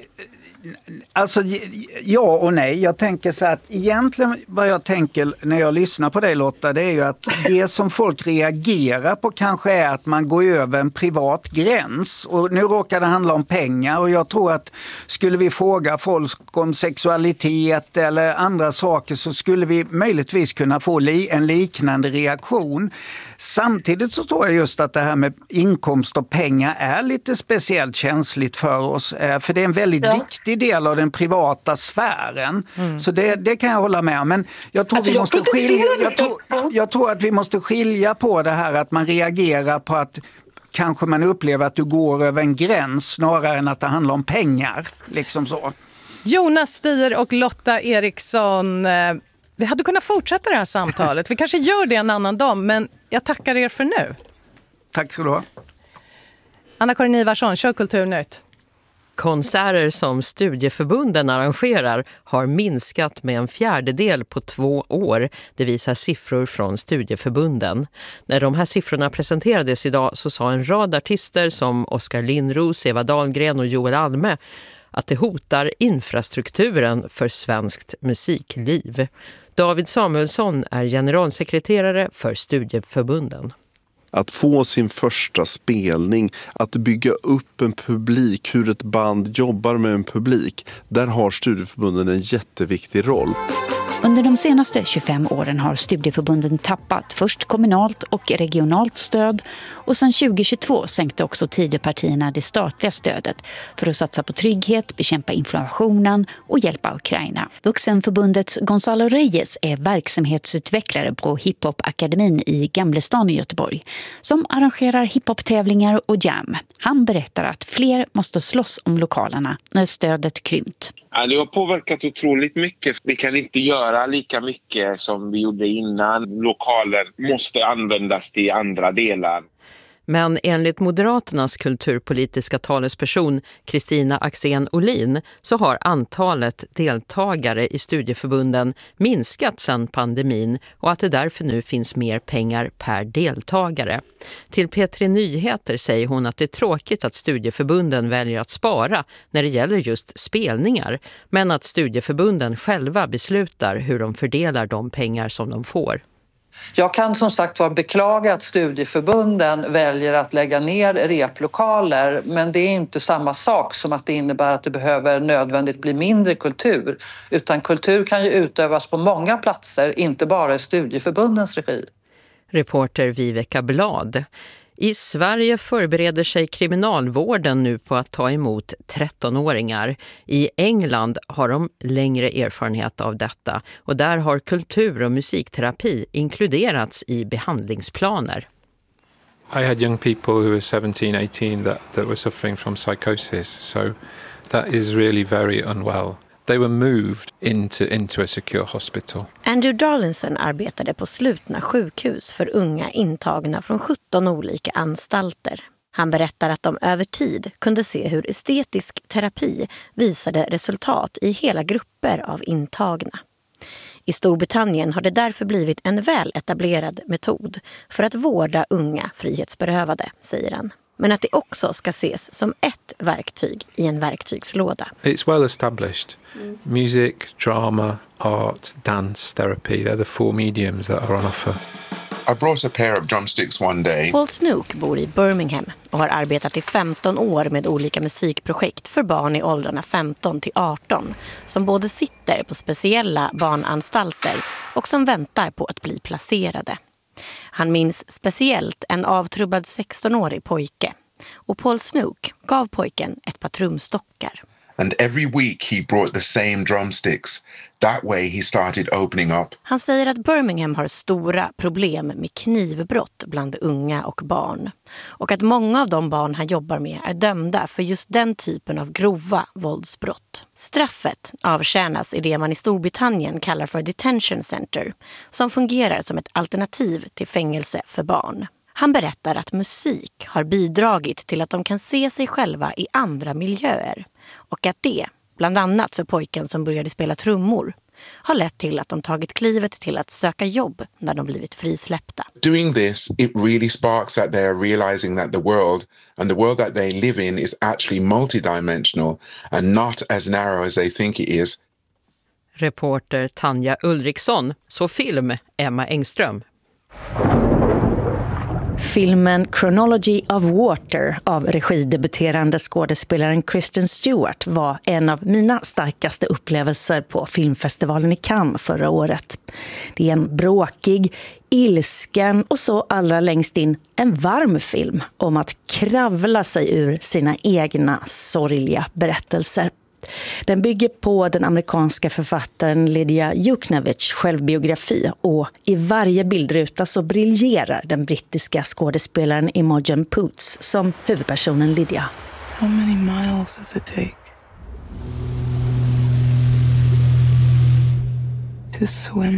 S8: alltså ja och nej. Jag tänker så att egentligen vad jag tänker när jag lyssnar på dig, Lotta, det är ju att det som folk reagerar på kanske är att man går över en privat gräns. Och nu råkar det handla om pengar och jag tror att skulle vi fråga folk om sexualitet eller andra saker så skulle vi möjligtvis kunna få li- en liknande reaktion. Samtidigt så tror jag just att det här med inkomst och pengar är lite speciellt känsligt för oss. För det är en väldigt ja. viktig del av den privata sfären. Mm. Så det, det kan jag hålla med om. Men jag tror, alltså, vi jag måste skilja, jag, tror, jag tror att vi måste skilja på det här att man reagerar på att kanske man upplever att du går över en gräns snarare än att det handlar om pengar. Liksom så.
S1: Jonas Stier och Lotta Eriksson, vi hade kunnat fortsätta det här samtalet. Vi kanske gör det en annan dag, men jag tackar er för nu.
S8: Tack ska du ha.
S1: Anna-Karin Ivarsson, kör Kulturnytt.
S11: Konserter som studieförbunden arrangerar har minskat med en fjärdedel på två år. Det visar siffror från studieförbunden. När de här siffrorna presenterades idag så sa en rad artister som Oskar Lindros, Eva Dahlgren och Joel Alme att det hotar infrastrukturen för svenskt musikliv. David Samuelsson är generalsekreterare för studieförbunden.
S12: Att få sin första spelning, att bygga upp en publik, hur ett band jobbar med en publik, där har studieförbunden en jätteviktig roll.
S13: Under de senaste tjugofem åren har studieförbunden tappat först kommunalt och regionalt stöd och sedan tjugohundratjugotvå sänkte också Tidöpartierna det statliga stödet för att satsa på trygghet, bekämpa inflationen och hjälpa Ukraina. Vuxenförbundets Gonzalo Reyes är verksamhetsutvecklare på Hiphop-akademin i Gamlestan i Göteborg som arrangerar hiphop-tävlingar och jam. Han berättar att fler måste slåss om lokalerna när stödet krympt.
S14: Ja, det har påverkat otroligt mycket. Vi kan inte göra lika mycket som vi gjorde innan. Lokaler måste användas till andra delar.
S11: Men enligt Moderaternas kulturpolitiska talesperson Kristina Axén Olin så har antalet deltagare i studieförbunden minskat sedan pandemin och att det därför nu finns mer pengar per deltagare. Till P tre Nyheter säger hon att det är tråkigt att studieförbunden väljer att spara när det gäller just spelningar, men att studieförbunden själva beslutar hur de fördelar de pengar som de får.
S15: Jag kan som sagt var beklaga att studieförbunden väljer att lägga ner replokaler, men det är inte samma sak som att det innebär att det behöver nödvändigt bli mindre kultur, utan kultur kan ju utövas på många platser, inte bara i studieförbundens regi.
S11: Reporter Viveka Blad. I Sverige förbereder sig kriminalvården nu på att ta emot trettonåringar. I England har de längre erfarenhet av detta och där har kultur- och musikterapi inkluderats i behandlingsplaner.
S16: I had young people who were seventeen, eighteen that, that were suffering from psychosis, so that is really very unwell. They were moved into, into a secure hospital.
S17: Andrew Darlinson arbetade på slutna sjukhus för unga intagna från sjutton olika anstalter. Han berättar att de över tid kunde se hur estetisk terapi visade resultat i hela grupper av intagna. I Storbritannien har det därför blivit en väl etablerad metod för att vårda unga frihetsberövade, säger han. Men att det också ska ses som ett verktyg i en verktygslåda.
S16: It's well established. Mm. Music, drama, art, dance, therapy, they're the four mediums that are on offer.
S18: I brought a pair of drumsticks one day.
S17: Paul Snook bor i Birmingham och har arbetat i femton år med olika musikprojekt för barn i åldrarna femton till arton som både sitter på speciella barnanstalter och som väntar på att bli placerade. Han minns speciellt en avtrubbad sextonårig pojke och Paul Snook gav pojken ett par trumstockar.
S18: And every week he brought the same drumsticks. That way he started opening up.
S17: Han säger att Birmingham har stora problem med knivbrott bland unga och barn. Och att många av de barn han jobbar med är dömda för just den typen av grova våldsbrott. Straffet avtjänas i det man i Storbritannien kallar för detention center, som fungerar som ett alternativ till fängelse för barn. Han berättar att musik har bidragit till att de kan se sig själva i andra miljöer och att det, bland annat för pojken som började spela trummor, har lett till att de tagit klivet till att söka jobb när de blivit frisläppta.
S18: Doing this, it really sparks that they are realizing that the world and the world that they live in is actually multidimensional and not as narrow as they think it is.
S11: Reporter Tanja Ulriksson, så film Emma Engström.
S19: Filmen Chronology of Water av regidebuterande skådespelaren Kristen Stewart var en av mina starkaste upplevelser på filmfestivalen i Cannes förra året. Det är en bråkig, ilsken och så allra längst in en varm film om att kravla sig ur sina egna sorgliga berättelser. Den bygger på den amerikanska författaren Lydia Yuknavitchs självbiografi och i varje bildruta så briljerar den brittiska skådespelaren Imogen Poots som huvudpersonen Lydia.
S20: How many miles does it take to swim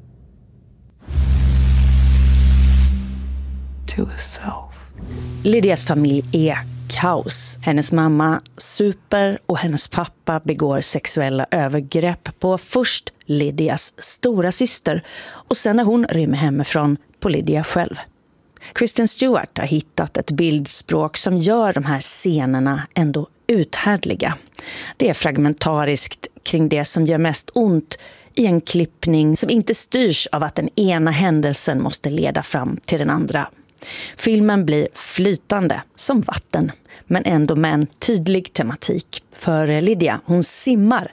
S20: to a self?
S19: Lydias familj är kaos. Hennes mamma super och hennes pappa begår sexuella övergrepp på först Lydias stora syster och sen när hon rymmer hemifrån på Lydia själv. Kristen Stewart har hittat ett bildspråk som gör de här scenerna ändå uthärdliga. Det är fragmentariskt kring det som gör mest ont i en klippning som inte styrs av att den ena händelsen måste leda fram till den andra. Filmen blir flytande som vatten, men ändå med en tydlig tematik. För Lydia, hon simmar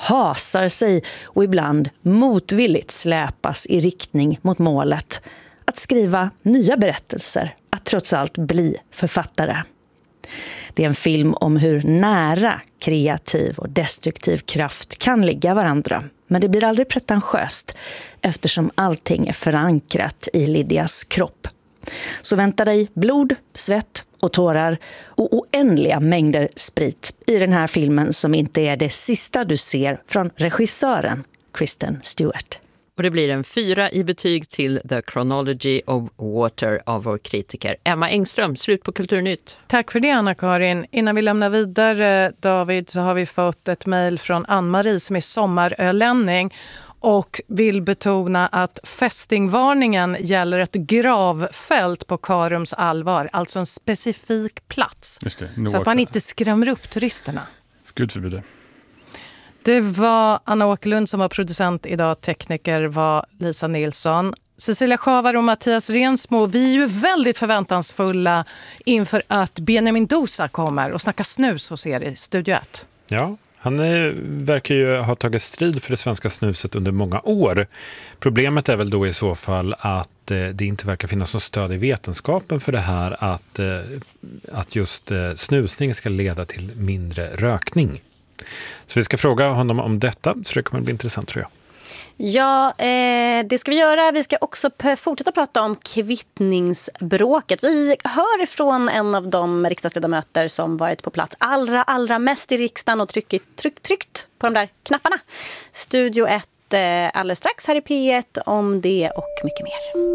S19: hasar sig och ibland motvilligt släpas i riktning mot målet. Att skriva nya berättelser, att trots allt bli författare. Det är en film om hur nära kreativ och destruktiv kraft kan ligga varandra. Men det blir aldrig pretentiöst eftersom allting är förankrat i Lydias kropp. Så vänta dig blod, svett och tårar och oändliga mängder sprit i den här filmen som inte är det sista du ser från regissören Kristen Stewart.
S11: Och det blir en fyra i betyg till The Chronology of Water av vår kritiker Emma Engström. Slut på Kulturnytt.
S1: Tack för det, Anna-Karin. Innan vi lämnar vidare, David, så har vi fått ett mejl från Ann-Marie som är sommarölänning och vill betona att fästingvarningen gäller ett gravfält på Karums allvar, alltså en specifik plats.
S6: Just det,
S1: så att man inte skrämmer upp turisterna.
S6: Gud förbjude.
S1: Det var Anna Åkerlund som var producent idag, tekniker var Lisa Nilsson. Cecilia Schavar och Mattias Rensmo, vi är ju väldigt förväntansfulla inför att Benjamin Dosa kommer och snackar snus hos er i Studio ett.
S2: Ja, han är, verkar ju ha tagit strid för det svenska snuset under många år. Problemet är väl då i så fall att eh, det inte verkar finnas något stöd i vetenskapen för det här att, eh, att just eh, snusning ska leda till mindre rökning. Så vi ska fråga honom om detta, så det kommer att bli intressant tror jag.
S21: Ja, eh, det ska vi göra. Vi ska också p- fortsätta prata om kvittningsbråket. Vi hör från en av de riksdagsledamöter som varit på plats allra, allra mest i riksdagen och tryckt, tryck, tryckt på de där knapparna. Studio ett eh, alldeles strax här i P ett om det och mycket mer.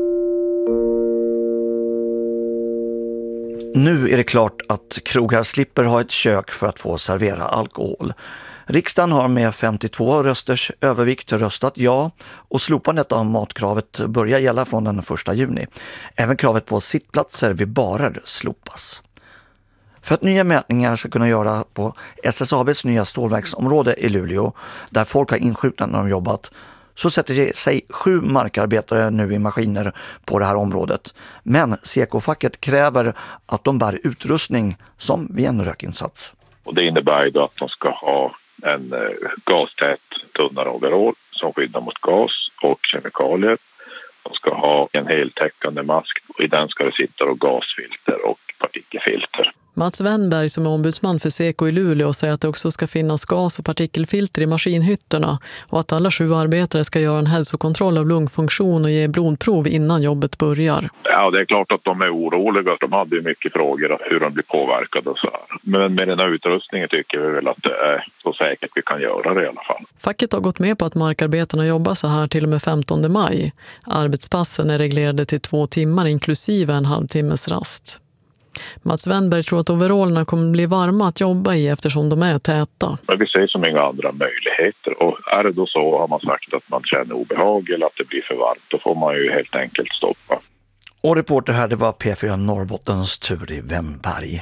S22: Nu är det klart att krogar slipper ha ett kök för att få servera alkohol. Riksdagen har med femtiotvå rösters övervikt röstat ja och slopandet av matkravet börjar gälla från den första juni. Även kravet på sittplatser vid barer slopas. För att nya mätningar ska kunna göra på S S A B:s nya stålverksområde i Luleå, där folk har inskjutna när de jobbat, så sätter sig sju markarbetare nu i maskiner på det här området. Men Seko-facket kräver att de bär utrustning som vid en rökinsats.
S23: Och det innebär ju då att de ska ha en eh, gastät tunnare overall som skyddar mot gas och kemikalier. De ska ha en heltäckande mask och i den ska det sitta och gasfilter och partikelfilter.
S24: Mats Wennberg som är ombudsman för Seko i Luleå säger att det också ska finnas gas- och partikelfilter i maskinhytterna och att alla sju arbetare ska göra en hälsokontroll av lungfunktion och ge blodprov innan jobbet börjar.
S23: Ja, det är klart att de är oroliga. De hade ju mycket frågor om hur de blir påverkade och så här. Men med den här utrustningen tycker vi väl att det är så säkert vi kan göra det i alla fall.
S24: Facket har gått med på att markarbetarna jobbar så här till och med femtonde maj. Arbetspassen är reglerade till två timmar inklusive en halvtimmes rast. Mats Wennberg tror att overallerna kommer bli varma att jobba i eftersom de är täta.
S23: Men vi ser som inga andra möjligheter. Och är det då så har man sagt att man känner obehag eller att det blir för varmt, då får man ju helt enkelt stoppa.
S22: Och reporter här, det var P fyra Norrbottens tur i Wennberg.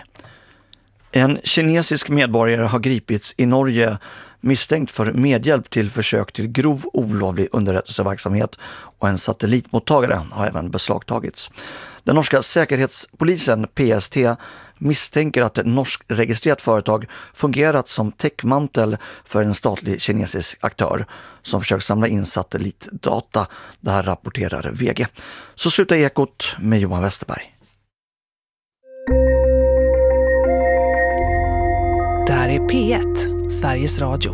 S22: En kinesisk medborgare har gripits i Norge misstänkt för medhjälp till försök till grov olovlig underrättelseverksamhet och en satellitmottagare har även beslagtagits. Den norska säkerhetspolisen P S T misstänker att ett norskregistrerat företag fungerat som täckmantel för en statlig kinesisk aktör som försöker samla in satellitdata. Det här rapporterar V G. Så slutar Ekot med Johan Westerberg.
S25: Det här är P ett, Sveriges Radio.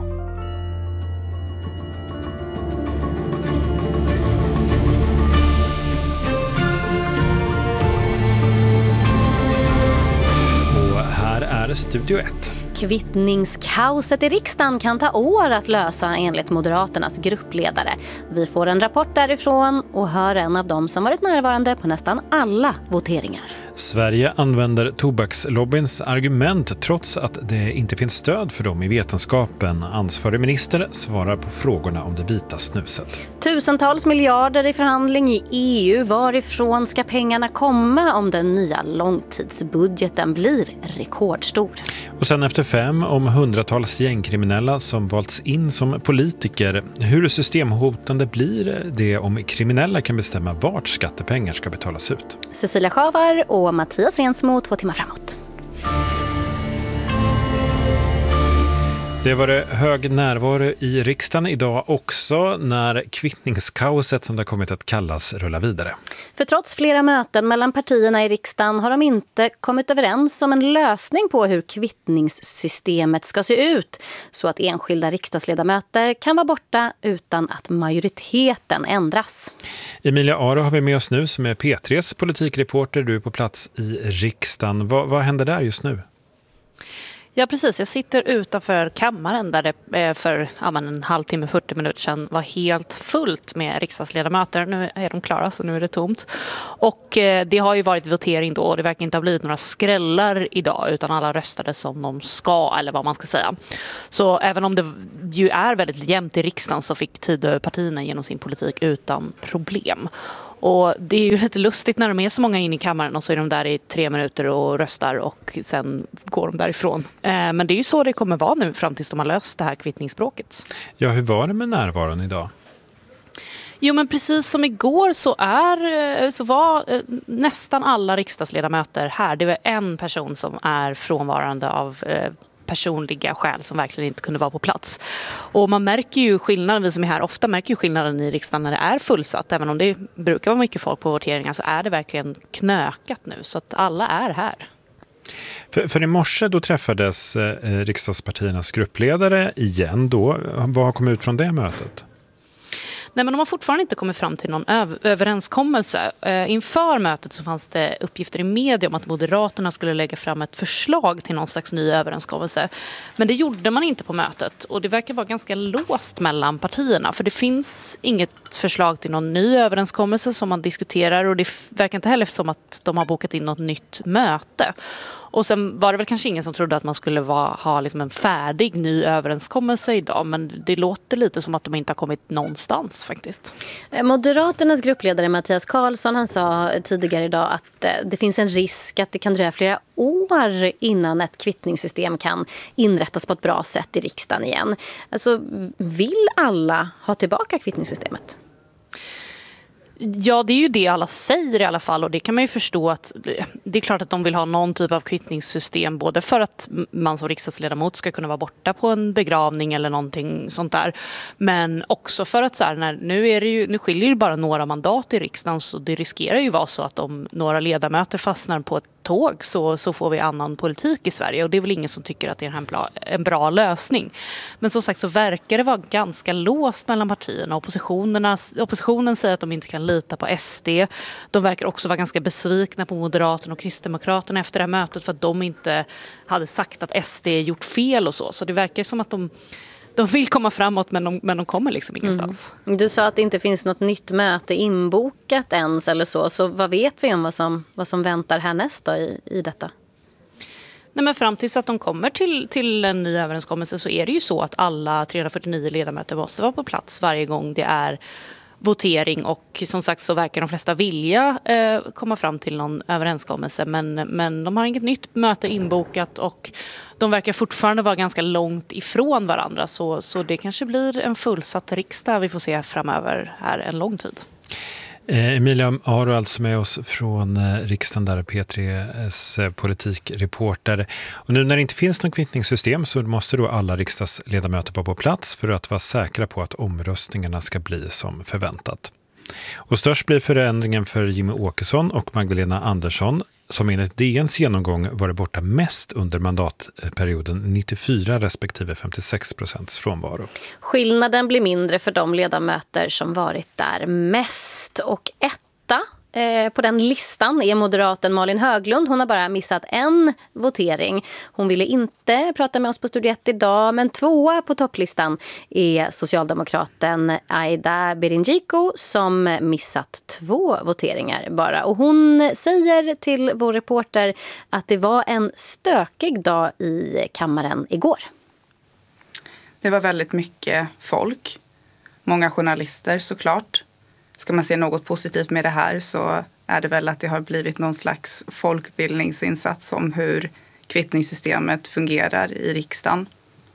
S2: Och här är Studio ett.
S21: Kvittningskaoset i riksdagen kan ta år att lösa enligt Moderaternas gruppledare. Vi får en rapport därifrån och hör en av dem som varit närvarande på nästan alla voteringar.
S2: Sverige använder tobakslobbyns argument trots att det inte finns stöd för dem i vetenskapen. Ansvarig minister svarar på frågorna om det vita snuset.
S21: Tusentals miljarder i förhandling i E U. Varifrån ska pengarna komma om den nya långtidsbudgeten blir rekordstor?
S2: Och sen efter fem om hundratals gängkriminella som valts in som politiker. Hur systemhotande blir det om kriminella kan bestämma vart skattepengar ska betalas ut?
S21: Cecilia Schavar och Mattias Rensmo två timmar framåt.
S3: Det var det hög närvaro i riksdagen idag också när kvittningskaoset, som det har kommit att kallas, rullar vidare.
S21: För trots flera möten mellan partierna i riksdagen har de inte kommit överens om en lösning på hur kvittningssystemet ska se ut så att enskilda riksdagsledamöter kan vara borta utan att majoriteten ändras.
S3: Emilia Aro har vi med oss nu som är P tre:s politikreporter. Du är på plats i riksdagen. Vad, vad händer där just nu?
S4: Ja, precis. Jag sitter utanför kammaren där det för ja, en halvtimme, fyrtio minuter sedan var helt fullt med riksdagsledamöter. Nu är de klara, så nu är det tomt. Och eh, det har ju varit votering då och det verkar inte ha blivit några skrällar idag utan alla röstade som de ska, eller vad man ska säga. Så även om det ju är väldigt jämnt i riksdagen så fick Tidöpartierna genom sin politik utan problem. Och det är ju lite lustigt när de är så många in i kammaren och så är de där i tre minuter och röstar och sen går de därifrån. Eh, men det är ju så det kommer vara nu fram tills de har löst det här kvittningsspråket.
S3: Ja, hur var det med närvaron idag?
S4: Jo, men precis som igår så, är, så var nästan alla riksdagsledamöter här. Det var en person som är frånvarande av personliga skäl som verkligen inte kunde vara på plats. Och man märker ju skillnaden, vi som är här ofta märker ju skillnaden i riksdagen när det är fullsatt. Även om det brukar vara mycket folk på voteringar så är det verkligen knökat nu. Så att alla är här.
S3: För, för i morse då träffades eh, riksdagspartiernas gruppledare igen då. Vad har kommit ut från det mötet?
S4: Nej, men de har fortfarande inte kommit fram till någon öv- överenskommelse. Eh, inför mötet så fanns det uppgifter i media om att Moderaterna skulle lägga fram ett förslag till någon slags ny överenskommelse. Men det gjorde man inte på mötet och det verkar vara ganska låst mellan partierna. För det finns inget förslag till någon ny överenskommelse som man diskuterar och det verkar inte heller som att de har bokat in något nytt möte. Och sen var det väl kanske ingen som trodde att man skulle vara, ha liksom en färdig ny överenskommelse idag. Men det låter lite som att de inte har kommit någonstans faktiskt.
S21: Moderaternas gruppledare Mattias Karlsson han sa tidigare idag att det finns en risk att det kan dröja flera år innan ett kvittningssystem kan inrättas på ett bra sätt i riksdagen igen. Alltså, vill alla ha tillbaka kvittningssystemet?
S4: Ja, det är ju det alla säger i alla fall och det kan man ju förstå att det är klart att de vill ha någon typ av kvittningssystem både för att man som riksdagsledamot ska kunna vara borta på en begravning eller någonting sånt där. Men också för att så här, när, nu, är det ju, nu skiljer det bara några mandat i riksdagen så det riskerar ju vara så att om några ledamöter fastnar på ett tåg så, så får vi annan politik i Sverige och det är väl ingen som tycker att det är en bra, en bra lösning. Men som sagt så verkar det vara ganska låst mellan partierna. Oppositionen säger att de inte kan lita på S D. De verkar också vara ganska besvikna på Moderaterna och Kristdemokraterna efter det här mötet för att de inte hade sagt att S D gjort fel och så. Så det verkar som att de De vill komma framåt men de, men de kommer liksom ingenstans.
S21: Mm. Du sa att det inte finns något nytt möte inbokat ens eller så. Så vad vet vi om vad som, vad som väntar härnäst då i, i detta?
S4: Nej, men fram tills att de kommer till, till en ny överenskommelse så är det ju så att alla trehundrafyrtionio ledamöter måste vara på plats varje gång det är votering och som sagt så verkar de flesta vilja eh, komma fram till någon överenskommelse men, men de har inget nytt möte inbokat och de verkar fortfarande vara ganska långt ifrån varandra så, så det kanske blir en fullsatt riksdag vi får se framöver här en lång tid.
S3: Eh, Emilia Aro alltså med oss från eh, riksdagen där P tre:s eh, politikreporter. Och nu när det inte finns något kvittningssystem så måste då alla riksdagsledamöter vara på plats för att vara säkra på att omröstningarna ska bli som förväntat. Och störst blir förändringen för Jimmy Åkesson och Magdalena Andersson som enligt D N:s genomgång varit borta mest under mandatperioden nittiofyra respektive femtiosex procents frånvaro.
S21: Skillnaden blir mindre för de ledamöter som varit där mest och etta på den listan är moderaten Malin Höglund. Hon har bara missat en votering. Hon ville inte prata med oss på Studio ett idag, men tvåa på topplistan är socialdemokraten Aida Birinjiko som missat två voteringar bara. Och hon säger till vår reporter att det var en stökig dag i kammaren igår.
S5: Det var väldigt mycket folk. Många journalister såklart. Ska man se något positivt med det här så är det väl att det har blivit någon slags folkbildningsinsats om hur kvittningssystemet fungerar i riksdagen.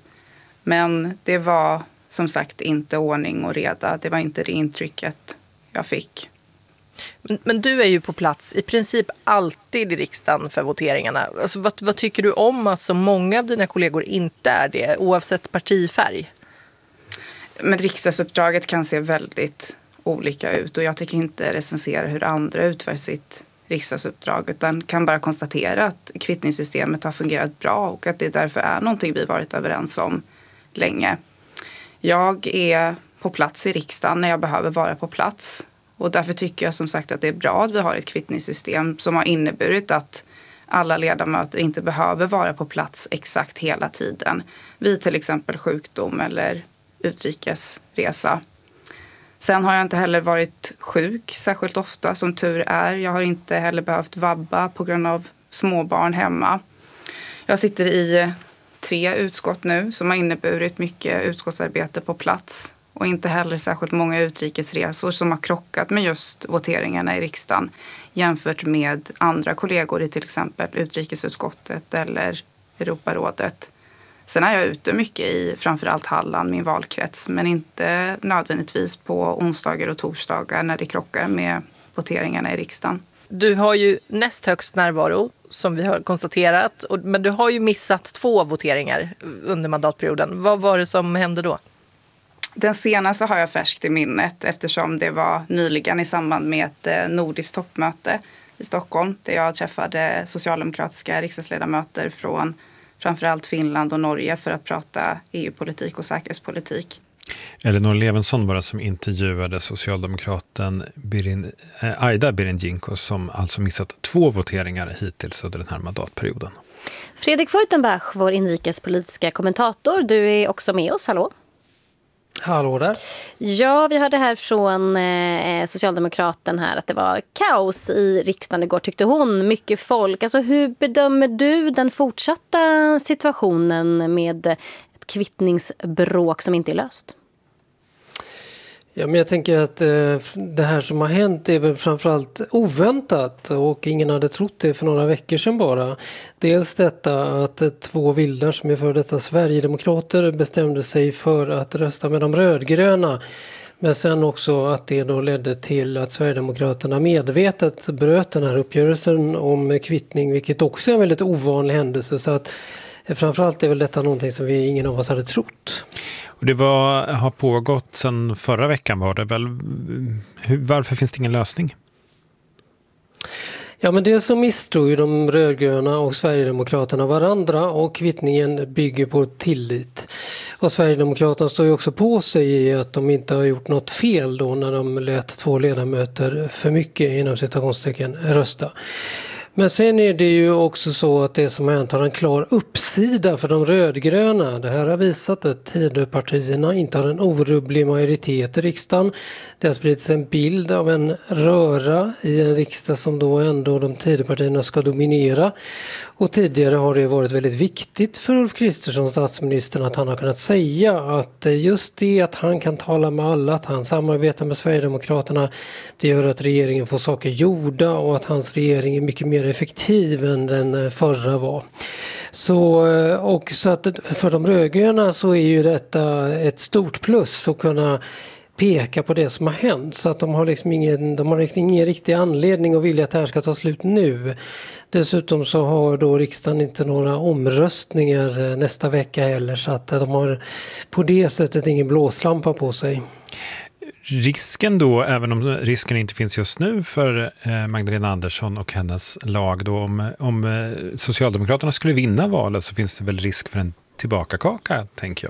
S5: Men det var som sagt inte ordning och reda. Det var inte det intrycket jag fick.
S7: Men, men du är ju på plats i princip alltid i riksdagen för voteringarna. Alltså, vad, vad tycker du om att så många av dina kollegor inte är det, oavsett partifärg?
S5: Men riksdagsuppdraget kan se väldigt olika ut och jag tycker inte recensera hur andra utför sitt riksdagsuppdrag utan kan bara konstatera att kvittningssystemet har fungerat bra och att det därför är någonting vi varit överens om länge. Jag är på plats i riksdagen när jag behöver vara på plats och därför tycker jag som sagt att det är bra att vi har ett kvittningssystem som har inneburit att alla ledamöter inte behöver vara på plats exakt hela tiden vid till exempel sjukdom eller utrikesresa. Sen har jag inte heller varit sjuk särskilt ofta som tur är. Jag har inte heller behövt vabba på grund av småbarn hemma. Jag sitter i tre utskott nu som har inneburit mycket utskottsarbete på plats och inte heller särskilt många utrikesresor som har krockat med just voteringarna i riksdagen jämfört med andra kollegor i till exempel utrikesutskottet eller Europarådet. Sen är jag ute mycket i framförallt Halland, min valkrets, men inte nödvändigtvis på onsdagar och torsdagar när det krockar med voteringarna i riksdagen.
S7: Du har ju näst högst närvaro som vi har konstaterat, men du har ju missat två voteringar under mandatperioden. Vad var det som hände då?
S5: Den senaste har jag färskt i minnet eftersom det var nyligen i samband med ett nordiskt toppmöte i Stockholm där jag träffade socialdemokratiska riksdagsledamöter från framförallt Finland och Norge för att prata E U-politik och säkerhetspolitik.
S3: Elinor Levensson var det som intervjuade socialdemokraten Birin, eh, Aida Birinjinko som alltså missat två voteringar hittills under den här mandatperioden.
S21: Fredrik Furtenbach, vår inrikespolitiska kommentator, du är också med oss, hallå?
S8: Hallå där.
S21: Ja, vi hörde här från eh, Socialdemokraten här att det var kaos i riksdagen igår, tyckte hon. Mycket folk. Alltså, hur bedömer du den fortsatta situationen med ett kvittningsbråk som inte är löst?
S8: Ja, men jag tänker att eh, det här som har hänt är väl framförallt oväntat och ingen hade trott det för några veckor sedan bara. Dels detta att eh, två vildar som är för detta Sverigedemokrater bestämde sig för att rösta med de rödgröna. Men sen också att det då ledde till att Sverigedemokraterna medvetet bröt den här uppgörelsen om kvittning, vilket också är en väldigt ovanlig händelse. Så att eh, framförallt är väl detta någonting som vi ingen av oss hade trott.
S3: Och det var, har pågått sedan förra veckan var det väl. Hur, varför finns det ingen lösning?
S8: Ja, men det som misstror ju de rödgröna och Sverigedemokraterna varandra och kvittningen bygger på tillit. Och Sverigedemokraterna står ju också på sig i att de inte har gjort något fel då när de lät två ledamöter för mycket inom citationstecken rösta. Men sen är det ju också så att det som hänt har en klar uppsida för de rödgröna. Det här har visat att Tidöpartierna inte har en orubblig majoritet i riksdagen. Det har spridits en bild av en röra i en riksdag som då ändå de Tidöpartierna ska dominera. Och tidigare har det varit väldigt viktigt för Ulf Kristersson, statsministern, att han har kunnat säga att just det att han kan tala med alla, att han samarbetar med Sverigedemokraterna, det gör att regeringen får saker gjorda och att hans regering är mycket mer effektiv än den förra var. Så, och så att för de rödgröna så är ju detta ett stort plus att kunna peka på det som har hänt, så att de har liksom ingen, de har ingen riktig anledning att vilja att det här ska ta slut nu. Dessutom så har då riksdagen inte några omröstningar nästa vecka heller, så att de har på det sättet ingen blåslampa på sig.
S3: Risken då, även om risken inte finns just nu för Magdalena Andersson och hennes lag då, om, om Socialdemokraterna skulle vinna valet så finns det väl risk för en tillbakakaka, tänker jag.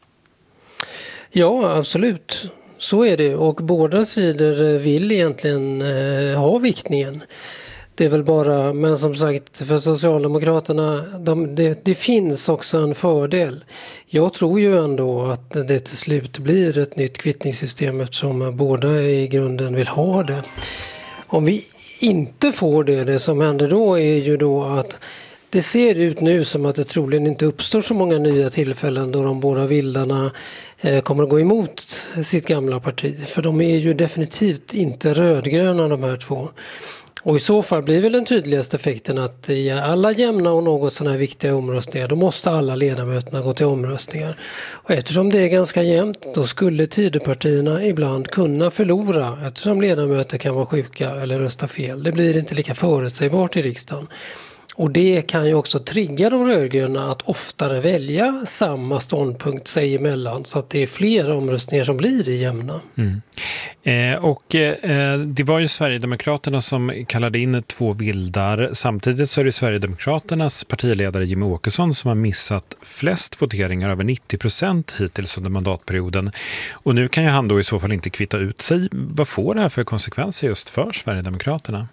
S8: Ja, absolut. Så är det, och båda sidor vill egentligen eh, ha viktningen. Det är väl bara, men som sagt för Socialdemokraterna, de, det, det finns också en fördel. Jag tror ju ändå att det till slut blir ett nytt kvittningssystem eftersom båda i grunden vill ha det. Om vi inte får det, det som händer då är ju då att det ser ut nu som att det troligen inte uppstår så många nya tillfällen då de båda vildarna eh, kommer att gå emot sitt gamla parti. För de är ju definitivt inte rödgröna de här två. Och i så fall blir väl den tydligaste effekten att i alla jämna och något sådana här viktiga omröstningar, då måste alla ledamöterna gå till omröstningar. Och eftersom det är ganska jämnt, då skulle Tidöpartierna ibland kunna förlora eftersom ledamöter kan vara sjuka eller rösta fel. Det blir inte lika förutsägbart i riksdagen. Och det kan ju också trigga de rödgröna att oftare välja samma ståndpunkt sig emellan så att det är fler omröstningar som blir i jämna.
S3: Mm. Eh, och eh, det var ju Sverigedemokraterna som kallade in två vildar. Samtidigt så är det Sverigedemokraternas partiledare Jimmie Åkesson som har missat flest voteringar, över nittio procent hittills under mandatperioden. Och nu kan ju han då i så fall inte kvitta ut sig. Vad får det här för konsekvenser just för Sverigedemokraterna?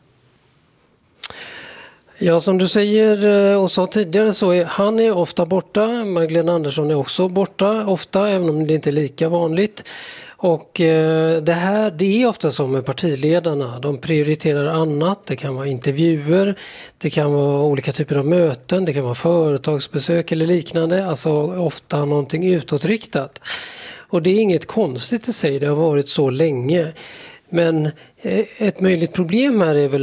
S8: Ja, som du säger och sa tidigare så är han är ofta borta. Magdalena Andersson är också borta ofta, även om det inte är lika vanligt. Och eh, det här, det är ofta som med partiledarna. De prioriterar annat. Det kan vara intervjuer, det kan vara olika typer av möten, det kan vara företagsbesök eller liknande. Alltså ofta någonting utåtriktat. Och det är inget konstigt i sig, det har varit så länge. Men ett möjligt problem här är väl